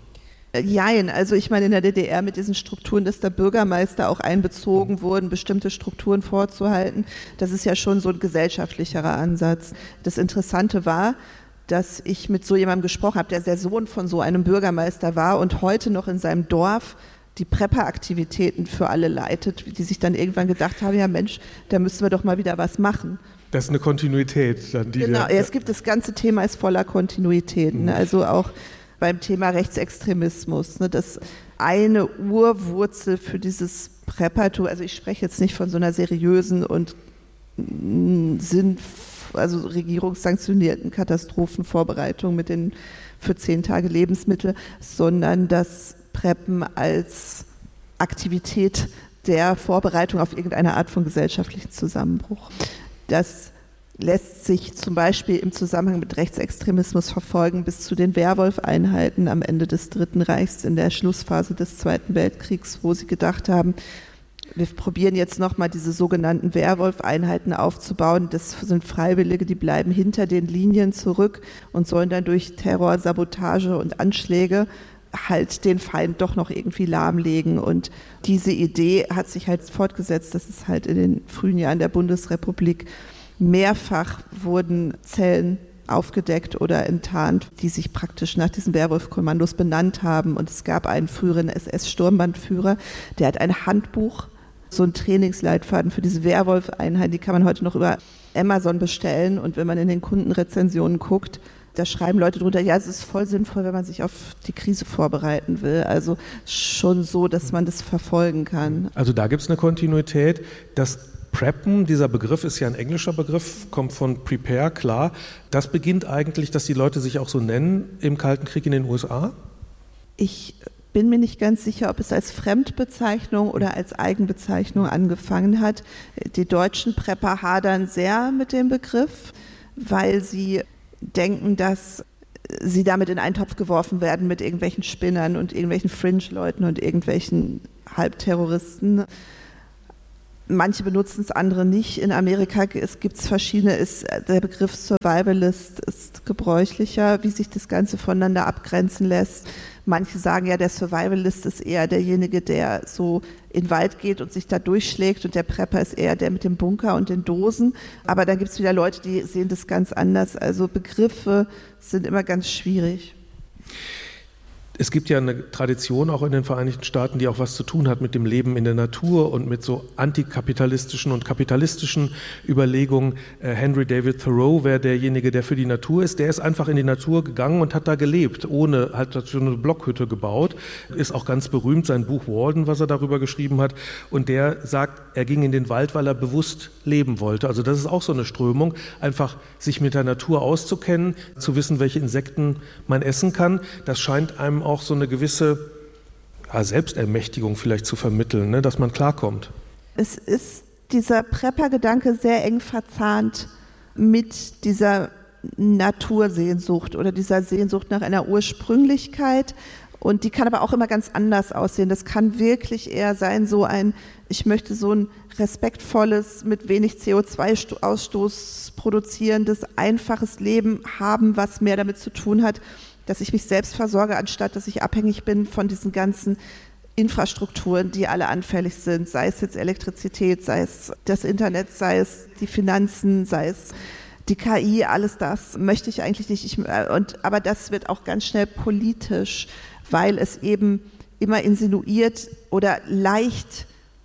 Jein, also ich meine in der DDR mit diesen Strukturen, dass der Bürgermeister auch einbezogen wurden, bestimmte Strukturen vorzuhalten, das ist ja schon so ein gesellschaftlicherer Ansatz. Das Interessante war, dass ich mit so jemandem gesprochen habe, der der Sohn von so einem Bürgermeister war und heute noch in seinem Dorf die Prepper-Aktivitäten für alle leitet, die sich dann irgendwann gedacht haben, ja Mensch, da müssen wir doch mal wieder was machen. Das ist eine Kontinuität. Genau, es gibt das ganze Thema ist voller Kontinuitäten, ne? Also auch beim Thema Rechtsextremismus, ne, das eine Urwurzel für dieses Preppertum, also ich spreche jetzt nicht von so einer seriösen und also regierungssanktionierten Katastrophenvorbereitung mit den für 10 Tage Lebensmittel, sondern das Preppen als Aktivität der Vorbereitung auf irgendeine Art von gesellschaftlichen Zusammenbruch. Das lässt sich zum Beispiel im Zusammenhang mit Rechtsextremismus verfolgen bis zu den Wehrwolf-Einheiten am Ende des Dritten Reichs in der Schlussphase des Zweiten Weltkriegs, wo sie gedacht haben, wir probieren jetzt nochmal diese sogenannten Wehrwolf-Einheiten aufzubauen. Das sind Freiwillige, die bleiben hinter den Linien zurück und sollen dann durch Terror, Sabotage und Anschläge halt den Feind doch noch irgendwie lahmlegen. Und diese Idee hat sich halt fortgesetzt. Das ist halt in den frühen Jahren der Bundesrepublik mehrfach wurden Zellen aufgedeckt oder enttarnt, die sich praktisch nach diesen Wehrwolf-Kommandos benannt haben. Und es gab einen früheren SS-Sturmbannführer, der hat ein Handbuch, so einen Trainingsleitfaden für diese Wehrwolf-Einheit, die kann man heute noch über Amazon bestellen. Und wenn man in den Kundenrezensionen guckt, da schreiben Leute drunter, ja, es ist voll sinnvoll, wenn man sich auf die Krise vorbereiten will. Also schon so, dass man das verfolgen kann. Also da gibt es eine Kontinuität, dass Preppen, dieser Begriff ist ja ein englischer Begriff, kommt von Prepare, klar. Das beginnt eigentlich, dass die Leute sich auch so nennen im Kalten Krieg in den USA? Ich bin mir nicht ganz sicher, ob es als Fremdbezeichnung oder als Eigenbezeichnung angefangen hat. Die deutschen Prepper hadern sehr mit dem Begriff, weil sie denken, dass sie damit in einen Topf geworfen werden mit irgendwelchen Spinnern und irgendwelchen Fringe-Leuten und irgendwelchen Halbterroristen. Manche benutzen es, andere nicht. In Amerika gibt es verschiedene, der Begriff Survivalist ist gebräuchlicher, wie sich das Ganze voneinander abgrenzen lässt. Manche sagen ja, der Survivalist ist eher derjenige, der so in den Wald geht und sich da durchschlägt, und der Prepper ist eher der mit dem Bunker und den Dosen. Aber dann gibt es wieder Leute, die sehen das ganz anders. Also Begriffe sind immer ganz schwierig. Es gibt ja eine Tradition auch in den Vereinigten Staaten, die auch was zu tun hat mit dem Leben in der Natur und mit so antikapitalistischen und kapitalistischen Überlegungen. Henry David Thoreau wäre derjenige, der für die Natur ist. Der ist einfach in die Natur gegangen und hat da gelebt, hat so eine Blockhütte gebaut. Ist auch ganz berühmt, sein Buch Walden, was er darüber geschrieben hat. Und der sagt, er ging in den Wald, weil er bewusst leben wollte. Also das ist auch so eine Strömung, einfach sich mit der Natur auszukennen, zu wissen, welche Insekten man essen kann. Das scheint einem auch so eine gewisse Selbstermächtigung vielleicht zu vermitteln, ne, dass man klarkommt. Es ist dieser Prepper-Gedanke sehr eng verzahnt mit dieser Natursehnsucht oder dieser Sehnsucht nach einer Ursprünglichkeit, und die kann aber auch immer ganz anders aussehen. Das kann wirklich eher sein, ich möchte so ein respektvolles, mit wenig CO2-Ausstoß produzierendes, einfaches Leben haben, was mehr damit zu tun hat, dass ich mich selbst versorge, anstatt dass ich abhängig bin von diesen ganzen Infrastrukturen, die alle anfällig sind, sei es jetzt Elektrizität, sei es das Internet, sei es die Finanzen, sei es die KI, alles das möchte ich eigentlich nicht. Aber das wird auch ganz schnell politisch, weil es eben immer insinuiert oder leicht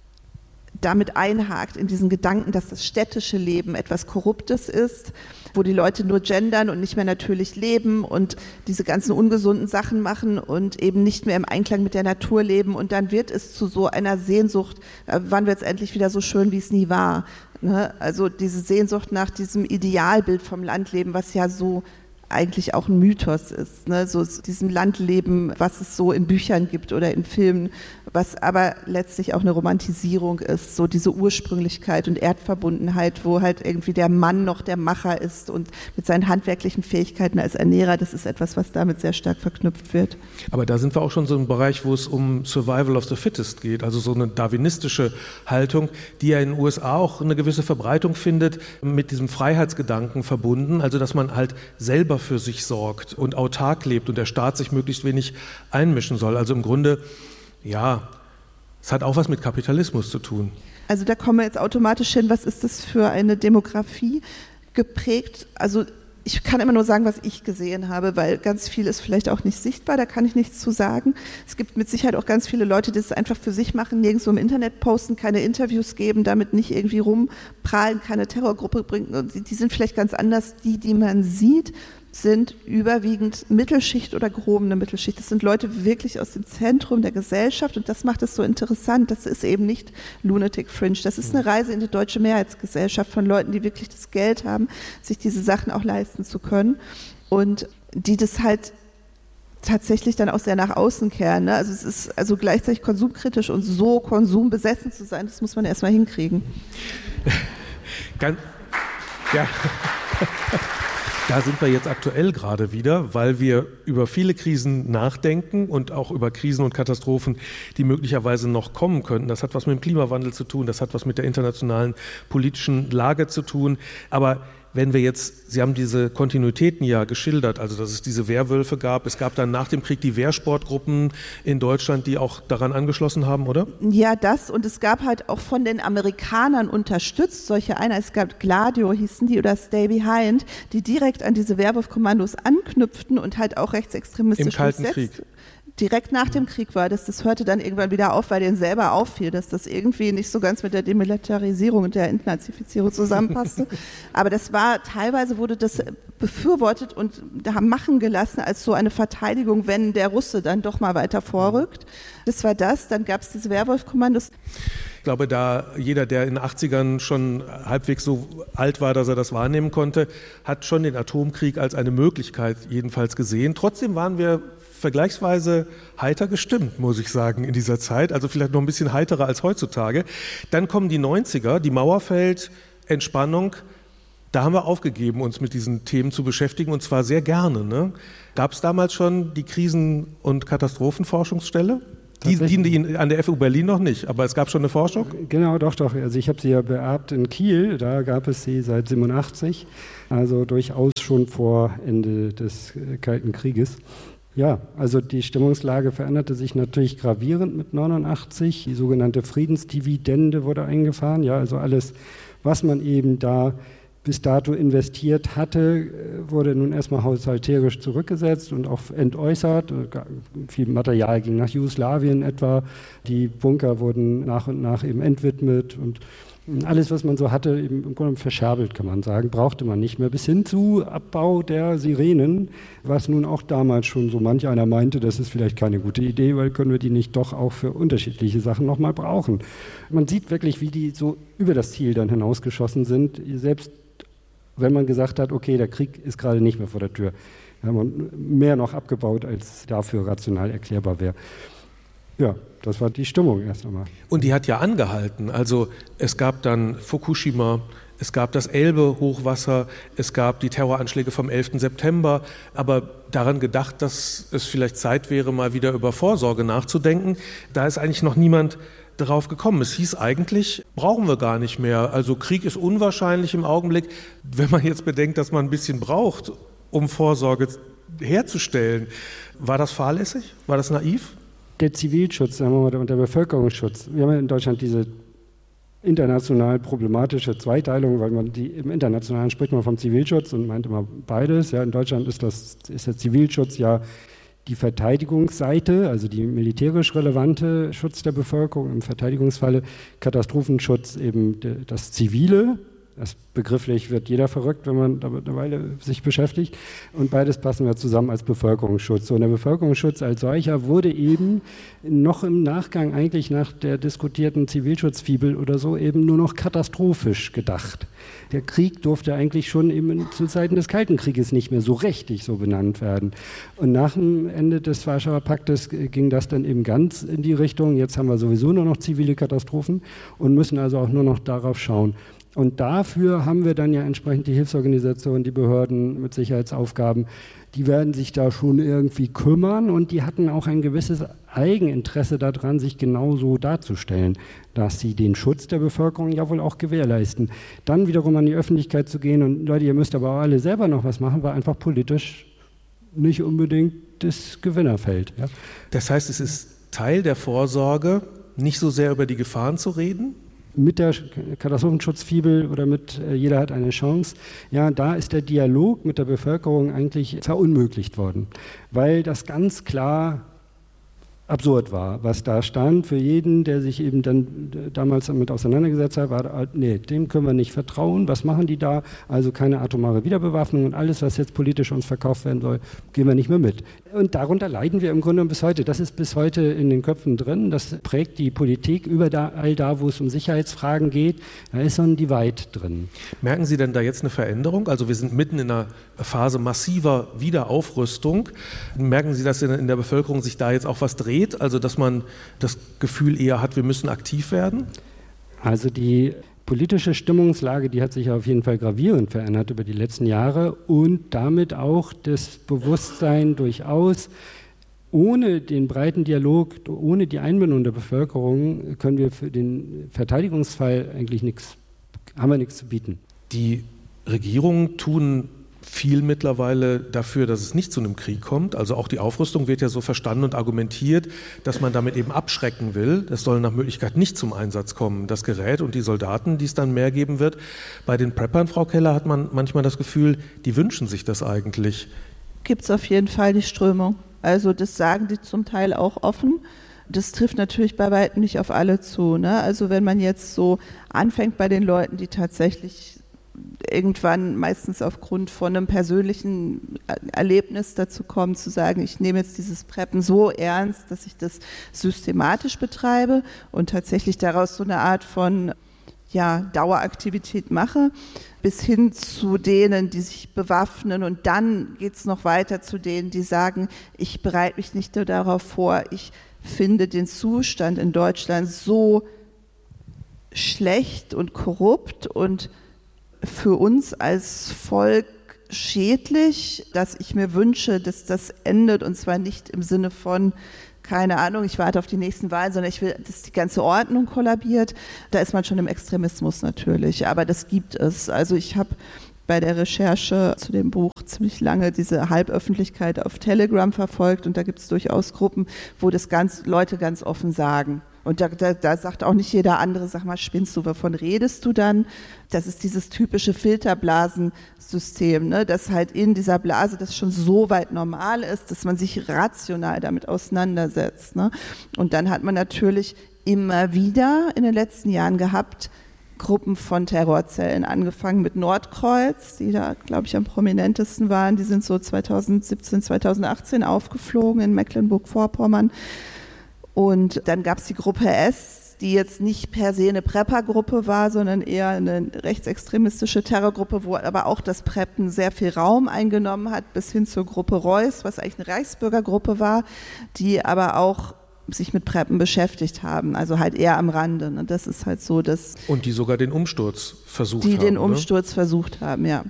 damit einhakt in diesen Gedanken, dass das städtische Leben etwas Korruptes ist, wo die Leute nur gendern und nicht mehr natürlich leben und diese ganzen ungesunden Sachen machen und eben nicht mehr im Einklang mit der Natur leben. Und dann wird es zu so einer Sehnsucht, wann wird es endlich wieder so schön, wie es nie war. Ne? Also diese Sehnsucht nach diesem Idealbild vom Landleben, was ja so eigentlich auch ein Mythos ist, ne? So diesem Landleben, was es so in Büchern gibt oder in Filmen, was aber letztlich auch eine Romantisierung ist, so diese Ursprünglichkeit und Erdverbundenheit, wo halt irgendwie der Mann noch der Macher ist und mit seinen handwerklichen Fähigkeiten als Ernährer, das ist etwas, was damit sehr stark verknüpft wird. Aber da sind wir auch schon so im Bereich, wo es um Survival of the Fittest geht, also so eine darwinistische Haltung, die ja in den USA auch eine gewisse Verbreitung findet, mit diesem Freiheitsgedanken verbunden, also dass man halt selber für sich sorgt und autark lebt und der Staat sich möglichst wenig einmischen soll. Also im Grunde, ja, es hat auch was mit Kapitalismus zu tun. Also da kommen wir jetzt automatisch hin, was ist das für eine Demografie geprägt? Also ich kann immer nur sagen, was ich gesehen habe, weil ganz viel ist vielleicht auch nicht sichtbar, da kann ich nichts zu sagen. Es gibt mit Sicherheit auch ganz viele Leute, die es einfach für sich machen, nirgendwo im Internet posten, keine Interviews geben, damit nicht irgendwie rumprahlen, keine Terrorgruppe bringen. Und die sind vielleicht ganz anders. Die man sieht, sind überwiegend Mittelschicht oder gehobene Mittelschicht. Das sind Leute wirklich aus dem Zentrum der Gesellschaft, und das macht es so interessant. Das ist eben nicht Lunatic Fringe. Das ist eine Reise in die deutsche Mehrheitsgesellschaft von Leuten, die wirklich das Geld haben, sich diese Sachen auch leisten zu können und die das halt tatsächlich dann auch sehr nach außen kehren. Ne? Also es ist also gleichzeitig konsumkritisch und so konsumbesessen zu sein, das muss man erstmal hinkriegen. Ja. Da sind wir jetzt aktuell gerade wieder, weil wir über viele Krisen nachdenken und auch über Krisen und Katastrophen, die möglicherweise noch kommen könnten. Das hat was mit dem Klimawandel zu tun, das hat was mit der internationalen politischen Lage zu tun. Aber wenn wir jetzt, Sie haben diese Kontinuitäten ja geschildert, also dass es diese Wehrwölfe gab, es gab dann nach dem Krieg die Wehrsportgruppen in Deutschland, die auch daran angeschlossen haben, oder? Ja, das, und es gab halt auch von den Amerikanern unterstützt solche Einheiten, es gab Gladio hießen die oder Stay Behind, die direkt an diese Wehrwolf-Kommandos anknüpften und halt auch rechtsextremistisch im Kalten Krieg. Direkt nach dem Krieg war das hörte dann irgendwann wieder auf, weil denen selber auffiel, dass das irgendwie nicht so ganz mit der Demilitarisierung und der Entnazifizierung zusammenpasste. Aber das war, teilweise wurde das befürwortet und haben machen gelassen als so eine Verteidigung, wenn der Russe dann doch mal weiter vorrückt. Das war das. Dann gab es diese Werwolf-Kommandos. Ich glaube, da jeder, der in den 80ern schon halbwegs so alt war, dass er das wahrnehmen konnte, hat schon den Atomkrieg als eine Möglichkeit jedenfalls gesehen. Trotzdem waren wir vergleichsweise heiter gestimmt, muss ich sagen, in dieser Zeit. Also vielleicht noch ein bisschen heiterer als heutzutage. Dann kommen die 90er, die Mauer fällt, Entspannung. Da haben wir aufgegeben, uns mit diesen Themen zu beschäftigen, und zwar sehr gerne. Ne? Gab es damals schon die Krisen- und Katastrophenforschungsstelle? Die an der FU Berlin noch nicht, aber es gab schon eine Forschung? Genau, doch. Also ich habe sie ja beerbt in Kiel, da gab es sie seit 87, also durchaus schon vor Ende des Kalten Krieges. Ja, also die Stimmungslage veränderte sich natürlich gravierend mit 89. Die sogenannte Friedensdividende wurde eingefahren. Ja, also alles, was man eben da bis dato investiert hatte, wurde nun erstmal haushalterisch zurückgesetzt und auch entäußert. Viel Material ging nach Jugoslawien etwa. Die Bunker wurden nach und nach eben entwidmet und alles, was man so hatte, eben im Grunde verscherbelt, kann man sagen, brauchte man nicht mehr. Bis hin zu Abbau der Sirenen, was nun auch damals schon so manch einer meinte, das ist vielleicht keine gute Idee, weil können wir die nicht doch auch für unterschiedliche Sachen nochmal brauchen. Man sieht wirklich, wie die so über das Ziel dann hinausgeschossen sind, selbst wenn man gesagt hat, okay, der Krieg ist gerade nicht mehr vor der Tür. Da haben wir mehr noch abgebaut, als dafür rational erklärbar wäre. Ja, das war die Stimmung erst einmal. Und die hat ja angehalten. Also es gab dann Fukushima, es gab das Elbe-Hochwasser, es gab die Terroranschläge vom 11. September, aber daran gedacht, dass es vielleicht Zeit wäre, mal wieder über Vorsorge nachzudenken, da ist eigentlich noch niemand darauf gekommen. Es hieß eigentlich, brauchen wir gar nicht mehr. Also Krieg ist unwahrscheinlich im Augenblick. Wenn man jetzt bedenkt, dass man ein bisschen braucht, um Vorsorge herzustellen, war das fahrlässig? War das naiv? Der Zivilschutz, sagen wir mal, und der Bevölkerungsschutz. Wir haben ja in Deutschland diese international problematische Zweiteilung, weil man im Internationalen spricht man vom Zivilschutz und meint immer beides. Ja, in Deutschland ist der Zivilschutz ja die Verteidigungsseite, also die militärisch relevante Schutz der Bevölkerung, im Verteidigungsfalle Katastrophenschutz eben das Zivile. Das begrifflich wird jeder verrückt, wenn man damit eine Weile sich beschäftigt. Und beides passen wir zusammen als Bevölkerungsschutz. Und der Bevölkerungsschutz als solcher wurde eben noch im Nachgang eigentlich nach der diskutierten Zivilschutzfibel oder so eben nur noch katastrophisch gedacht. Der Krieg durfte eigentlich schon eben zu Zeiten des Kalten Krieges nicht mehr so richtig so benannt werden. Und nach dem Ende des Warschauer Paktes ging das dann eben ganz in die Richtung, jetzt haben wir sowieso nur noch zivile Katastrophen und müssen also auch nur noch darauf schauen. Und dafür haben wir dann ja entsprechend die Hilfsorganisationen, die Behörden mit Sicherheitsaufgaben, die werden sich da schon irgendwie kümmern und die hatten auch ein gewisses Eigeninteresse daran, sich genauso darzustellen, dass sie den Schutz der Bevölkerung ja wohl auch gewährleisten. Dann wiederum an die Öffentlichkeit zu gehen und Leute, ihr müsst aber auch alle selber noch was machen, war einfach politisch nicht unbedingt das Gewinnerfeld. Ja. Das heißt, es ist Teil der Vorsorge, nicht so sehr über die Gefahren zu reden? Mit der Katastrophenschutzfibel oder mit Jeder hat eine Chance, ja, da ist der Dialog mit der Bevölkerung eigentlich verunmöglicht worden, weil das ganz klar absurd war, was da stand. Für jeden, der sich eben dann damals damit auseinandergesetzt hat, war, nee, dem können wir nicht vertrauen. Was machen die da? Also keine atomare Wiederbewaffnung und alles, was jetzt politisch uns verkauft werden soll, gehen wir nicht mehr mit. Und darunter leiden wir im Grunde bis heute. Das ist bis heute in den Köpfen drin. Das prägt die Politik überall da, wo es um Sicherheitsfragen geht. Da ist so ein Divide drin. Merken Sie denn da jetzt eine Veränderung? Also wir sind mitten in einer Phase massiver Wiederaufrüstung. Merken Sie, dass in der Bevölkerung sich da jetzt auch was dreht? Also dass man das Gefühl eher hat, wir müssen aktiv werden? Also die politische Stimmungslage, die hat sich auf jeden Fall gravierend verändert über die letzten Jahre und damit auch das Bewusstsein durchaus, ohne den breiten Dialog, ohne die Einbindung der Bevölkerung können wir für den Verteidigungsfall eigentlich haben wir nichts zu bieten. Die Regierungen tun viel mittlerweile dafür, dass es nicht zu einem Krieg kommt. Also auch die Aufrüstung wird ja so verstanden und argumentiert, dass man damit eben abschrecken will. Das soll nach Möglichkeit nicht zum Einsatz kommen, das Gerät und die Soldaten, die es dann mehr geben wird. Bei den Preppern, Frau Keller, hat man manchmal das Gefühl, die wünschen sich das eigentlich. Gibt es auf jeden Fall die Strömung. Also das sagen die zum Teil auch offen. Das trifft natürlich bei weitem nicht auf alle zu. Ne? Also wenn man jetzt so anfängt bei den Leuten, die tatsächlich irgendwann meistens aufgrund von einem persönlichen Erlebnis dazu kommen, zu sagen, ich nehme jetzt dieses Preppen so ernst, dass ich das systematisch betreibe und tatsächlich daraus so eine Art von Daueraktivität mache, bis hin zu denen, die sich bewaffnen, und dann geht es noch weiter zu denen, die sagen, ich bereite mich nicht nur darauf vor, ich finde den Zustand in Deutschland so schlecht und korrupt und für uns als Volk schädlich, dass ich mir wünsche, dass das endet, und zwar nicht im Sinne von, keine Ahnung, ich warte auf die nächsten Wahlen, sondern ich will, dass die ganze Ordnung kollabiert. Da ist man schon im Extremismus natürlich, aber das gibt es. Also ich habe bei der Recherche zu dem Buch ziemlich lange diese Halböffentlichkeit auf Telegram verfolgt, und da gibt es durchaus Gruppen, wo das Leute ganz offen sagen. Und da sagt auch nicht jeder andere, sag mal, spinnst du, wovon redest du dann? Das ist dieses typische Filterblasensystem, ne? Dass halt in dieser Blase das schon so weit normal ist, dass man sich rational damit auseinandersetzt, ne? Und dann hat man natürlich immer wieder in den letzten Jahren gehabt, Gruppen von Terrorzellen, angefangen mit Nordkreuz, die da, glaube ich, am prominentesten waren. Die sind so 2017, 2018 aufgeflogen in Mecklenburg-Vorpommern. Und dann gab es die Gruppe S, die jetzt nicht per se eine Prepper-Gruppe war, sondern eher eine rechtsextremistische Terrorgruppe, wo aber auch das Preppen sehr viel Raum eingenommen hat, bis hin zur Gruppe Reuss, was eigentlich eine Reichsbürgergruppe war, die aber auch sich mit Preppen beschäftigt haben, also halt eher am Rande. Und das ist halt so, dass... Und die sogar den Umsturz versucht haben. Die den Umsturz versucht haben, ja.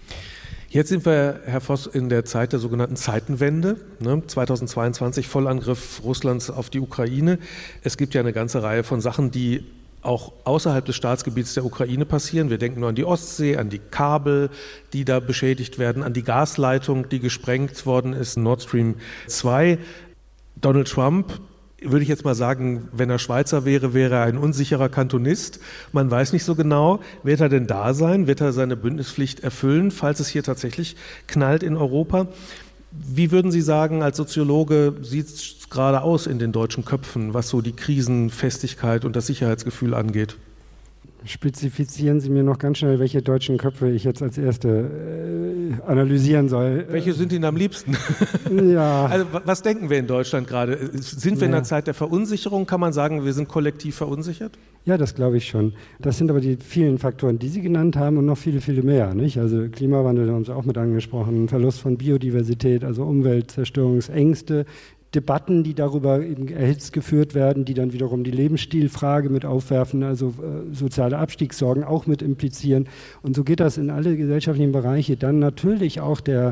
Jetzt sind wir, Herr Voss, in der Zeit der sogenannten Zeitenwende, 2022, Vollangriff Russlands auf die Ukraine. Es gibt ja eine ganze Reihe von Sachen, die auch außerhalb des Staatsgebiets der Ukraine passieren. Wir denken nur an die Ostsee, an die Kabel, die da beschädigt werden, an die Gasleitung, die gesprengt worden ist, Nord Stream 2. Donald Trump, würde ich jetzt mal sagen, wenn er Schweizer wäre, wäre er ein unsicherer Kantonist. Man weiß nicht so genau, wird er denn da sein? Wird er seine Bündnispflicht erfüllen, falls es hier tatsächlich knallt in Europa? Wie würden Sie sagen, als Soziologe sieht es gerade aus in den deutschen Köpfen, was so die Krisenfestigkeit und das Sicherheitsgefühl angeht? Spezifizieren Sie mir noch ganz schnell, welche deutschen Köpfe ich jetzt als Erste analysieren soll. Welche sind Ihnen am liebsten? Ja. Also was denken wir in Deutschland gerade? Sind wir in einer Zeit der Verunsicherung? Kann man sagen, wir sind kollektiv verunsichert? Ja, das glaube ich schon. Das sind aber die vielen Faktoren, die Sie genannt haben, und noch viele, viele mehr. Nicht? Also Klimawandel haben Sie auch mit angesprochen, Verlust von Biodiversität, also Umweltzerstörungsängste, Debatten, die darüber eben erhitzt geführt werden, die dann wiederum die Lebensstilfrage mit aufwerfen, also soziale Abstiegssorgen auch mit implizieren. Und so geht das in alle gesellschaftlichen Bereiche. Dann natürlich auch der,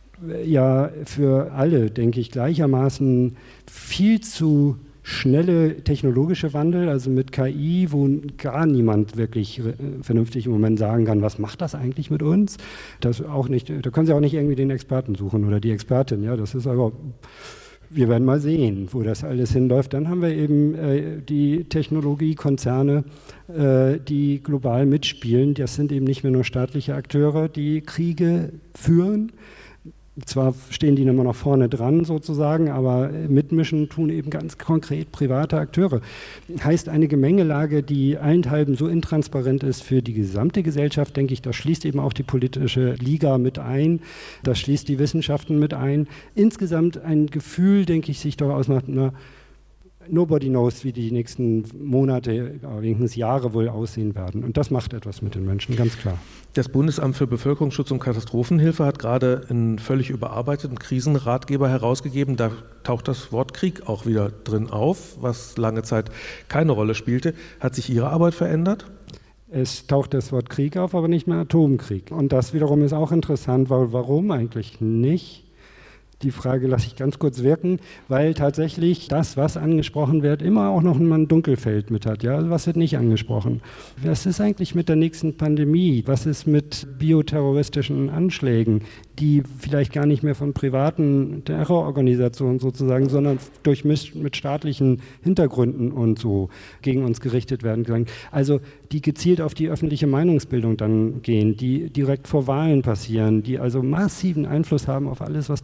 für alle, denke ich, gleichermaßen viel zu schnelle technologische Wandel, also mit KI, wo gar niemand wirklich vernünftig im Moment sagen kann, was macht das eigentlich mit uns? Das auch nicht, da können Sie auch nicht irgendwie den Experten suchen oder die Expertin, ja, das ist aber... Wir werden mal sehen, wo das alles hinläuft. Dann haben wir eben die Technologiekonzerne, die global mitspielen. Das sind eben nicht mehr nur staatliche Akteure, die Kriege führen. Zwar stehen die immer noch vorne dran sozusagen, aber mitmischen tun eben ganz konkret private Akteure. Heißt eine Gemengelage, die allenthalben so intransparent ist für die gesamte Gesellschaft, denke ich, das schließt eben auch die politische Liga mit ein, das schließt die Wissenschaften mit ein. Insgesamt ein Gefühl, denke ich, sich doch ausmacht, nobody knows, wie die nächsten Monate, wenigstens Jahre wohl aussehen werden. Und das macht etwas mit den Menschen, ganz klar. Das Bundesamt für Bevölkerungsschutz und Katastrophenhilfe hat gerade einen völlig überarbeiteten Krisenratgeber herausgegeben. Da taucht das Wort Krieg auch wieder drin auf, was lange Zeit keine Rolle spielte. Hat sich Ihre Arbeit verändert? Es taucht das Wort Krieg auf, aber nicht mehr Atomkrieg. Und das wiederum ist auch interessant, weil warum eigentlich nicht? Die Frage lasse ich ganz kurz wirken, weil tatsächlich das, was angesprochen wird, immer auch noch ein Dunkelfeld mit hat. Ja? Also was wird nicht angesprochen? Was ist eigentlich mit der nächsten Pandemie? Was ist mit bioterroristischen Anschlägen, die vielleicht gar nicht mehr von privaten Terrororganisationen sozusagen, sondern durchmischt mit staatlichen Hintergründen und so gegen uns gerichtet werden können? Also die gezielt auf die öffentliche Meinungsbildung dann gehen, die direkt vor Wahlen passieren, die also massiven Einfluss haben auf alles, was dann kommt.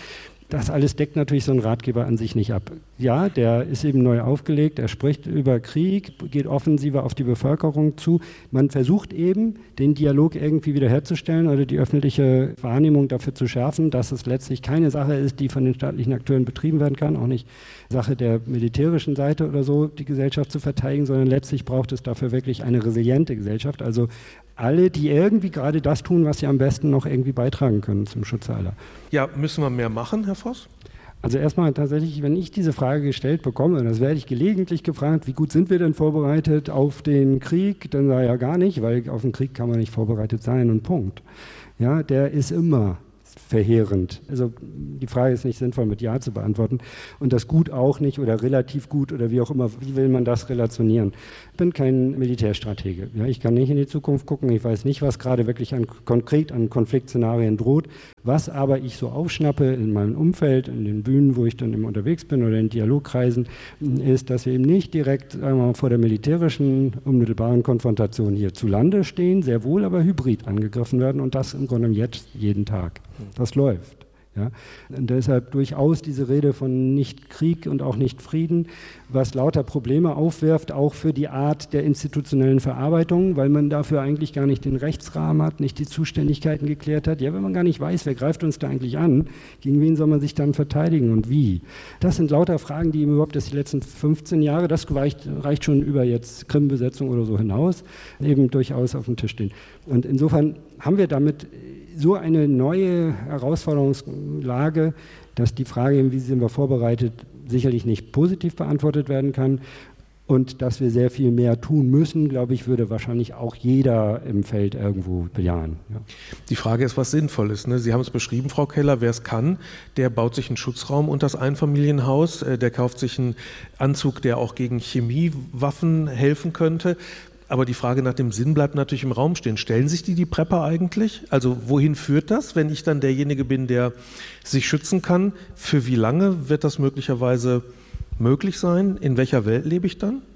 Das alles deckt natürlich so ein Ratgeber an sich nicht ab. Ja, der ist eben neu aufgelegt, er spricht über Krieg, geht offensiver auf die Bevölkerung zu. Man versucht eben, den Dialog irgendwie wiederherzustellen oder die öffentliche Wahrnehmung dafür zu schärfen, dass es letztlich keine Sache ist, die von den staatlichen Akteuren betrieben werden kann, auch nicht Sache der militärischen Seite oder so, die Gesellschaft zu verteidigen, sondern letztlich braucht es dafür wirklich eine resiliente Gesellschaft, also alle, die irgendwie gerade das tun, was sie am besten noch irgendwie beitragen können zum Schutz aller. Ja, müssen wir mehr machen, Herr Voss? Also erstmal tatsächlich, wenn ich diese Frage gestellt bekomme, und das werde ich gelegentlich gefragt, wie gut sind wir denn vorbereitet auf den Krieg, dann sage ich ja gar nicht, weil auf den Krieg kann man nicht vorbereitet sein und Punkt. Ja, der ist immer verheerend. Also die Frage ist nicht sinnvoll mit Ja zu beantworten und das gut auch nicht oder relativ gut oder wie auch immer, wie will man das relationieren? Ich bin kein Militärstratege. Ja, ich kann nicht in die Zukunft gucken, ich weiß nicht, was gerade wirklich konkret an Konfliktszenarien droht, was aber ich so aufschnappe in meinem Umfeld, in den Bühnen, wo ich dann immer unterwegs bin oder in Dialogkreisen, ist, dass wir eben nicht direkt sagen wir mal, vor der militärischen unmittelbaren Konfrontation hier zu Lande stehen, sehr wohl aber hybrid angegriffen werden und das im Grunde jetzt jeden Tag. Das läuft. Ja. Und deshalb durchaus diese Rede von nicht Krieg und auch nicht Frieden, was lauter Probleme aufwirft, auch für die Art der institutionellen Verarbeitung, weil man dafür eigentlich gar nicht den Rechtsrahmen hat, nicht die Zuständigkeiten geklärt hat. Ja, wenn man gar nicht weiß, wer greift uns da eigentlich an, gegen wen soll man sich dann verteidigen und wie? Das sind lauter Fragen, die überhaupt die letzten 15 Jahre, das reicht schon über jetzt Krim-Besetzung oder so hinaus, eben durchaus auf dem Tisch stehen. Und insofern haben wir damit so eine neue Herausforderungslage, dass die Frage, wie sind wir vorbereitet, sicherlich nicht positiv beantwortet werden kann und dass wir sehr viel mehr tun müssen, glaube ich, würde wahrscheinlich auch jeder im Feld irgendwo bejahen. Ja. Die Frage ist, was sinnvoll ist. Ne? Sie haben es beschrieben, Frau Keller, wer es kann, der baut sich einen Schutzraum unter das Einfamilienhaus, der kauft sich einen Anzug, der auch gegen Chemiewaffen helfen könnte. Aber die Frage nach dem Sinn bleibt natürlich im Raum stehen. Stellen sich die Prepper eigentlich? Also wohin führt das, wenn ich dann derjenige bin, der sich schützen kann? Für wie lange wird das möglicherweise möglich sein? In welcher Welt lebe ich dann?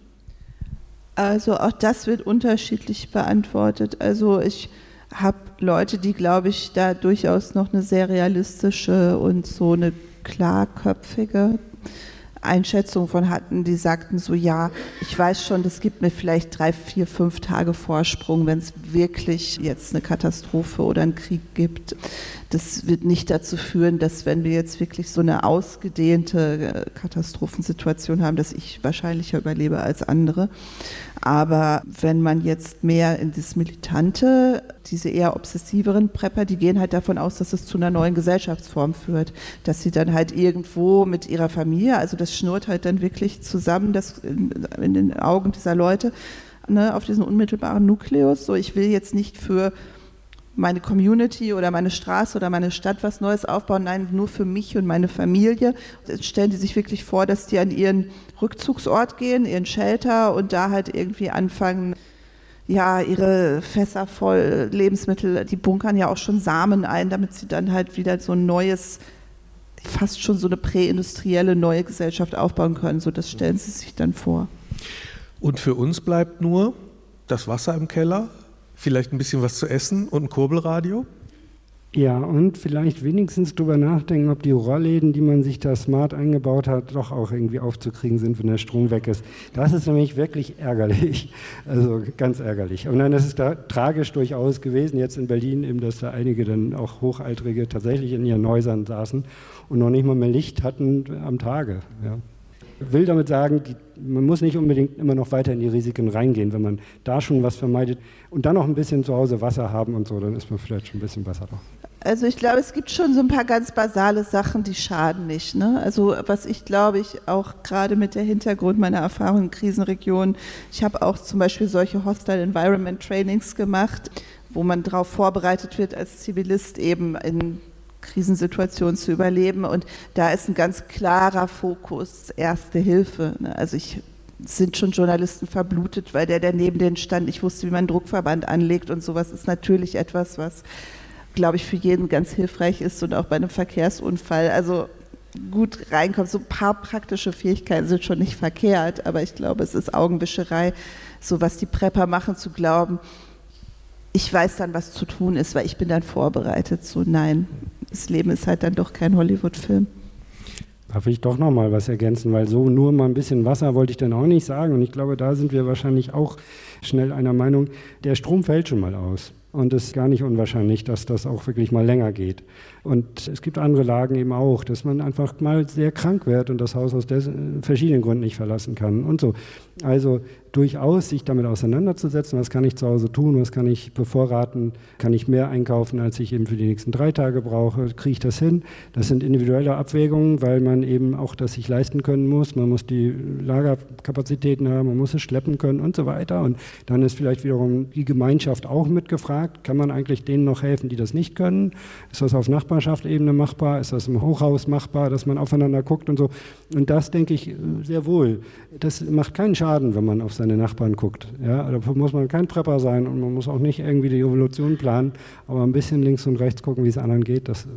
Also auch das wird unterschiedlich beantwortet. Also ich habe Leute, die, glaube ich, da durchaus noch eine sehr realistische und so eine klarköpfige Einschätzung von hatten, die sagten so, ja, ich weiß schon, das gibt mir vielleicht 3, 4, 5 Tage Vorsprung, wenn es wirklich jetzt eine Katastrophe oder einen Krieg gibt. Das wird nicht dazu führen, dass wenn wir jetzt wirklich so eine ausgedehnte Katastrophensituation haben, dass ich wahrscheinlicher überlebe als andere. Aber wenn man jetzt mehr in das Militante, diese eher obsessiveren Prepper, die gehen halt davon aus, dass es zu einer neuen Gesellschaftsform führt, dass sie dann halt irgendwo mit ihrer Familie, also das schnurrt halt dann wirklich zusammen, das in den Augen dieser Leute, ne, auf diesen unmittelbaren Nukleus. So, ich will jetzt nicht für meine Community oder meine Straße oder meine Stadt was Neues aufbauen, nein, nur für mich und meine Familie. Jetzt stellen die sich wirklich vor, dass die an ihren Rückzugsort gehen, ihren Shelter und da halt irgendwie anfangen, ja, ihre Fässer voll Lebensmittel, die bunkern ja auch schon Samen ein, damit sie dann halt wieder so ein neues, fast schon so eine präindustrielle neue Gesellschaft aufbauen können. So, das stellen sie sich dann vor. Und für uns bleibt nur das Wasser im Keller, vielleicht ein bisschen was zu essen und ein Kurbelradio? Ja, und vielleicht wenigstens drüber nachdenken, ob die Rollläden, die man sich da smart eingebaut hat, doch auch irgendwie aufzukriegen sind, wenn der Strom weg ist. Das ist nämlich wirklich ärgerlich, also ganz ärgerlich. Und dann ist es da tragisch durchaus gewesen, jetzt in Berlin eben, dass da einige dann auch Hochaltrige tatsächlich in ihren Häusern saßen und noch nicht mal mehr Licht hatten am Tage. Ja. Ich will damit sagen, man muss nicht unbedingt immer noch weiter in die Risiken reingehen, wenn man da schon was vermeidet und dann noch ein bisschen zu Hause Wasser haben und so, dann ist man vielleicht schon ein bisschen besser drauf. Also ich glaube, es gibt schon so ein paar ganz basale Sachen, die schaden nicht. Ne? Also was ich glaube, ich auch gerade mit der Hintergrund meiner Erfahrung in Krisenregionen, ich habe auch zum Beispiel solche Hostile Environment Trainings gemacht, wo man darauf vorbereitet wird, als Zivilist eben in Krisensituationen zu überleben. Und da ist ein ganz klarer Fokus Erste Hilfe. Ne? Also sind schon Journalisten verblutet, weil der neben denen stand, ich wusste, wie man einen Druckverband anlegt und sowas ist natürlich etwas, was, glaube ich, für jeden ganz hilfreich ist und auch bei einem Verkehrsunfall, also gut reinkommt. So ein paar praktische Fähigkeiten sind schon nicht verkehrt, aber ich glaube, es ist Augenwischerei, so was die Prepper machen, zu glauben, ich weiß dann, was zu tun ist, weil ich bin dann vorbereitet. So, nein, das Leben ist halt dann doch kein Hollywood-Film. Darf ich doch noch mal was ergänzen, weil so nur mal ein bisschen Wasser wollte ich dann auch nicht sagen. Und ich glaube, da sind wir wahrscheinlich auch schnell einer Meinung. Der Strom fällt schon mal aus. Und es ist gar nicht unwahrscheinlich, dass das auch wirklich mal länger geht. Und es gibt andere Lagen eben auch, dass man einfach mal sehr krank wird und das Haus aus verschiedenen Gründen nicht verlassen kann und so. Also durchaus sich damit auseinanderzusetzen, was kann ich zu Hause tun, was kann ich bevorraten, kann ich mehr einkaufen, als ich eben für die nächsten 3 Tage brauche, kriege ich das hin? Das sind individuelle Abwägungen, weil man eben auch das sich leisten können muss, man muss die Lagerkapazitäten haben, man muss es schleppen können und so weiter. Und dann ist vielleicht wiederum die Gemeinschaft auch mitgefragt, kann man eigentlich denen noch helfen, die das nicht können? Ist das auf Nachbarschaftsebene machbar? Ist das im Hochhaus machbar, dass man aufeinander guckt und so? Und das denke ich sehr wohl. Das macht keinen Schaden, wenn man auf seine Nachbarn guckt. Ja, dafür muss man kein Prepper sein und man muss auch nicht irgendwie die Evolution planen, aber ein bisschen links und rechts gucken, wie es anderen geht, das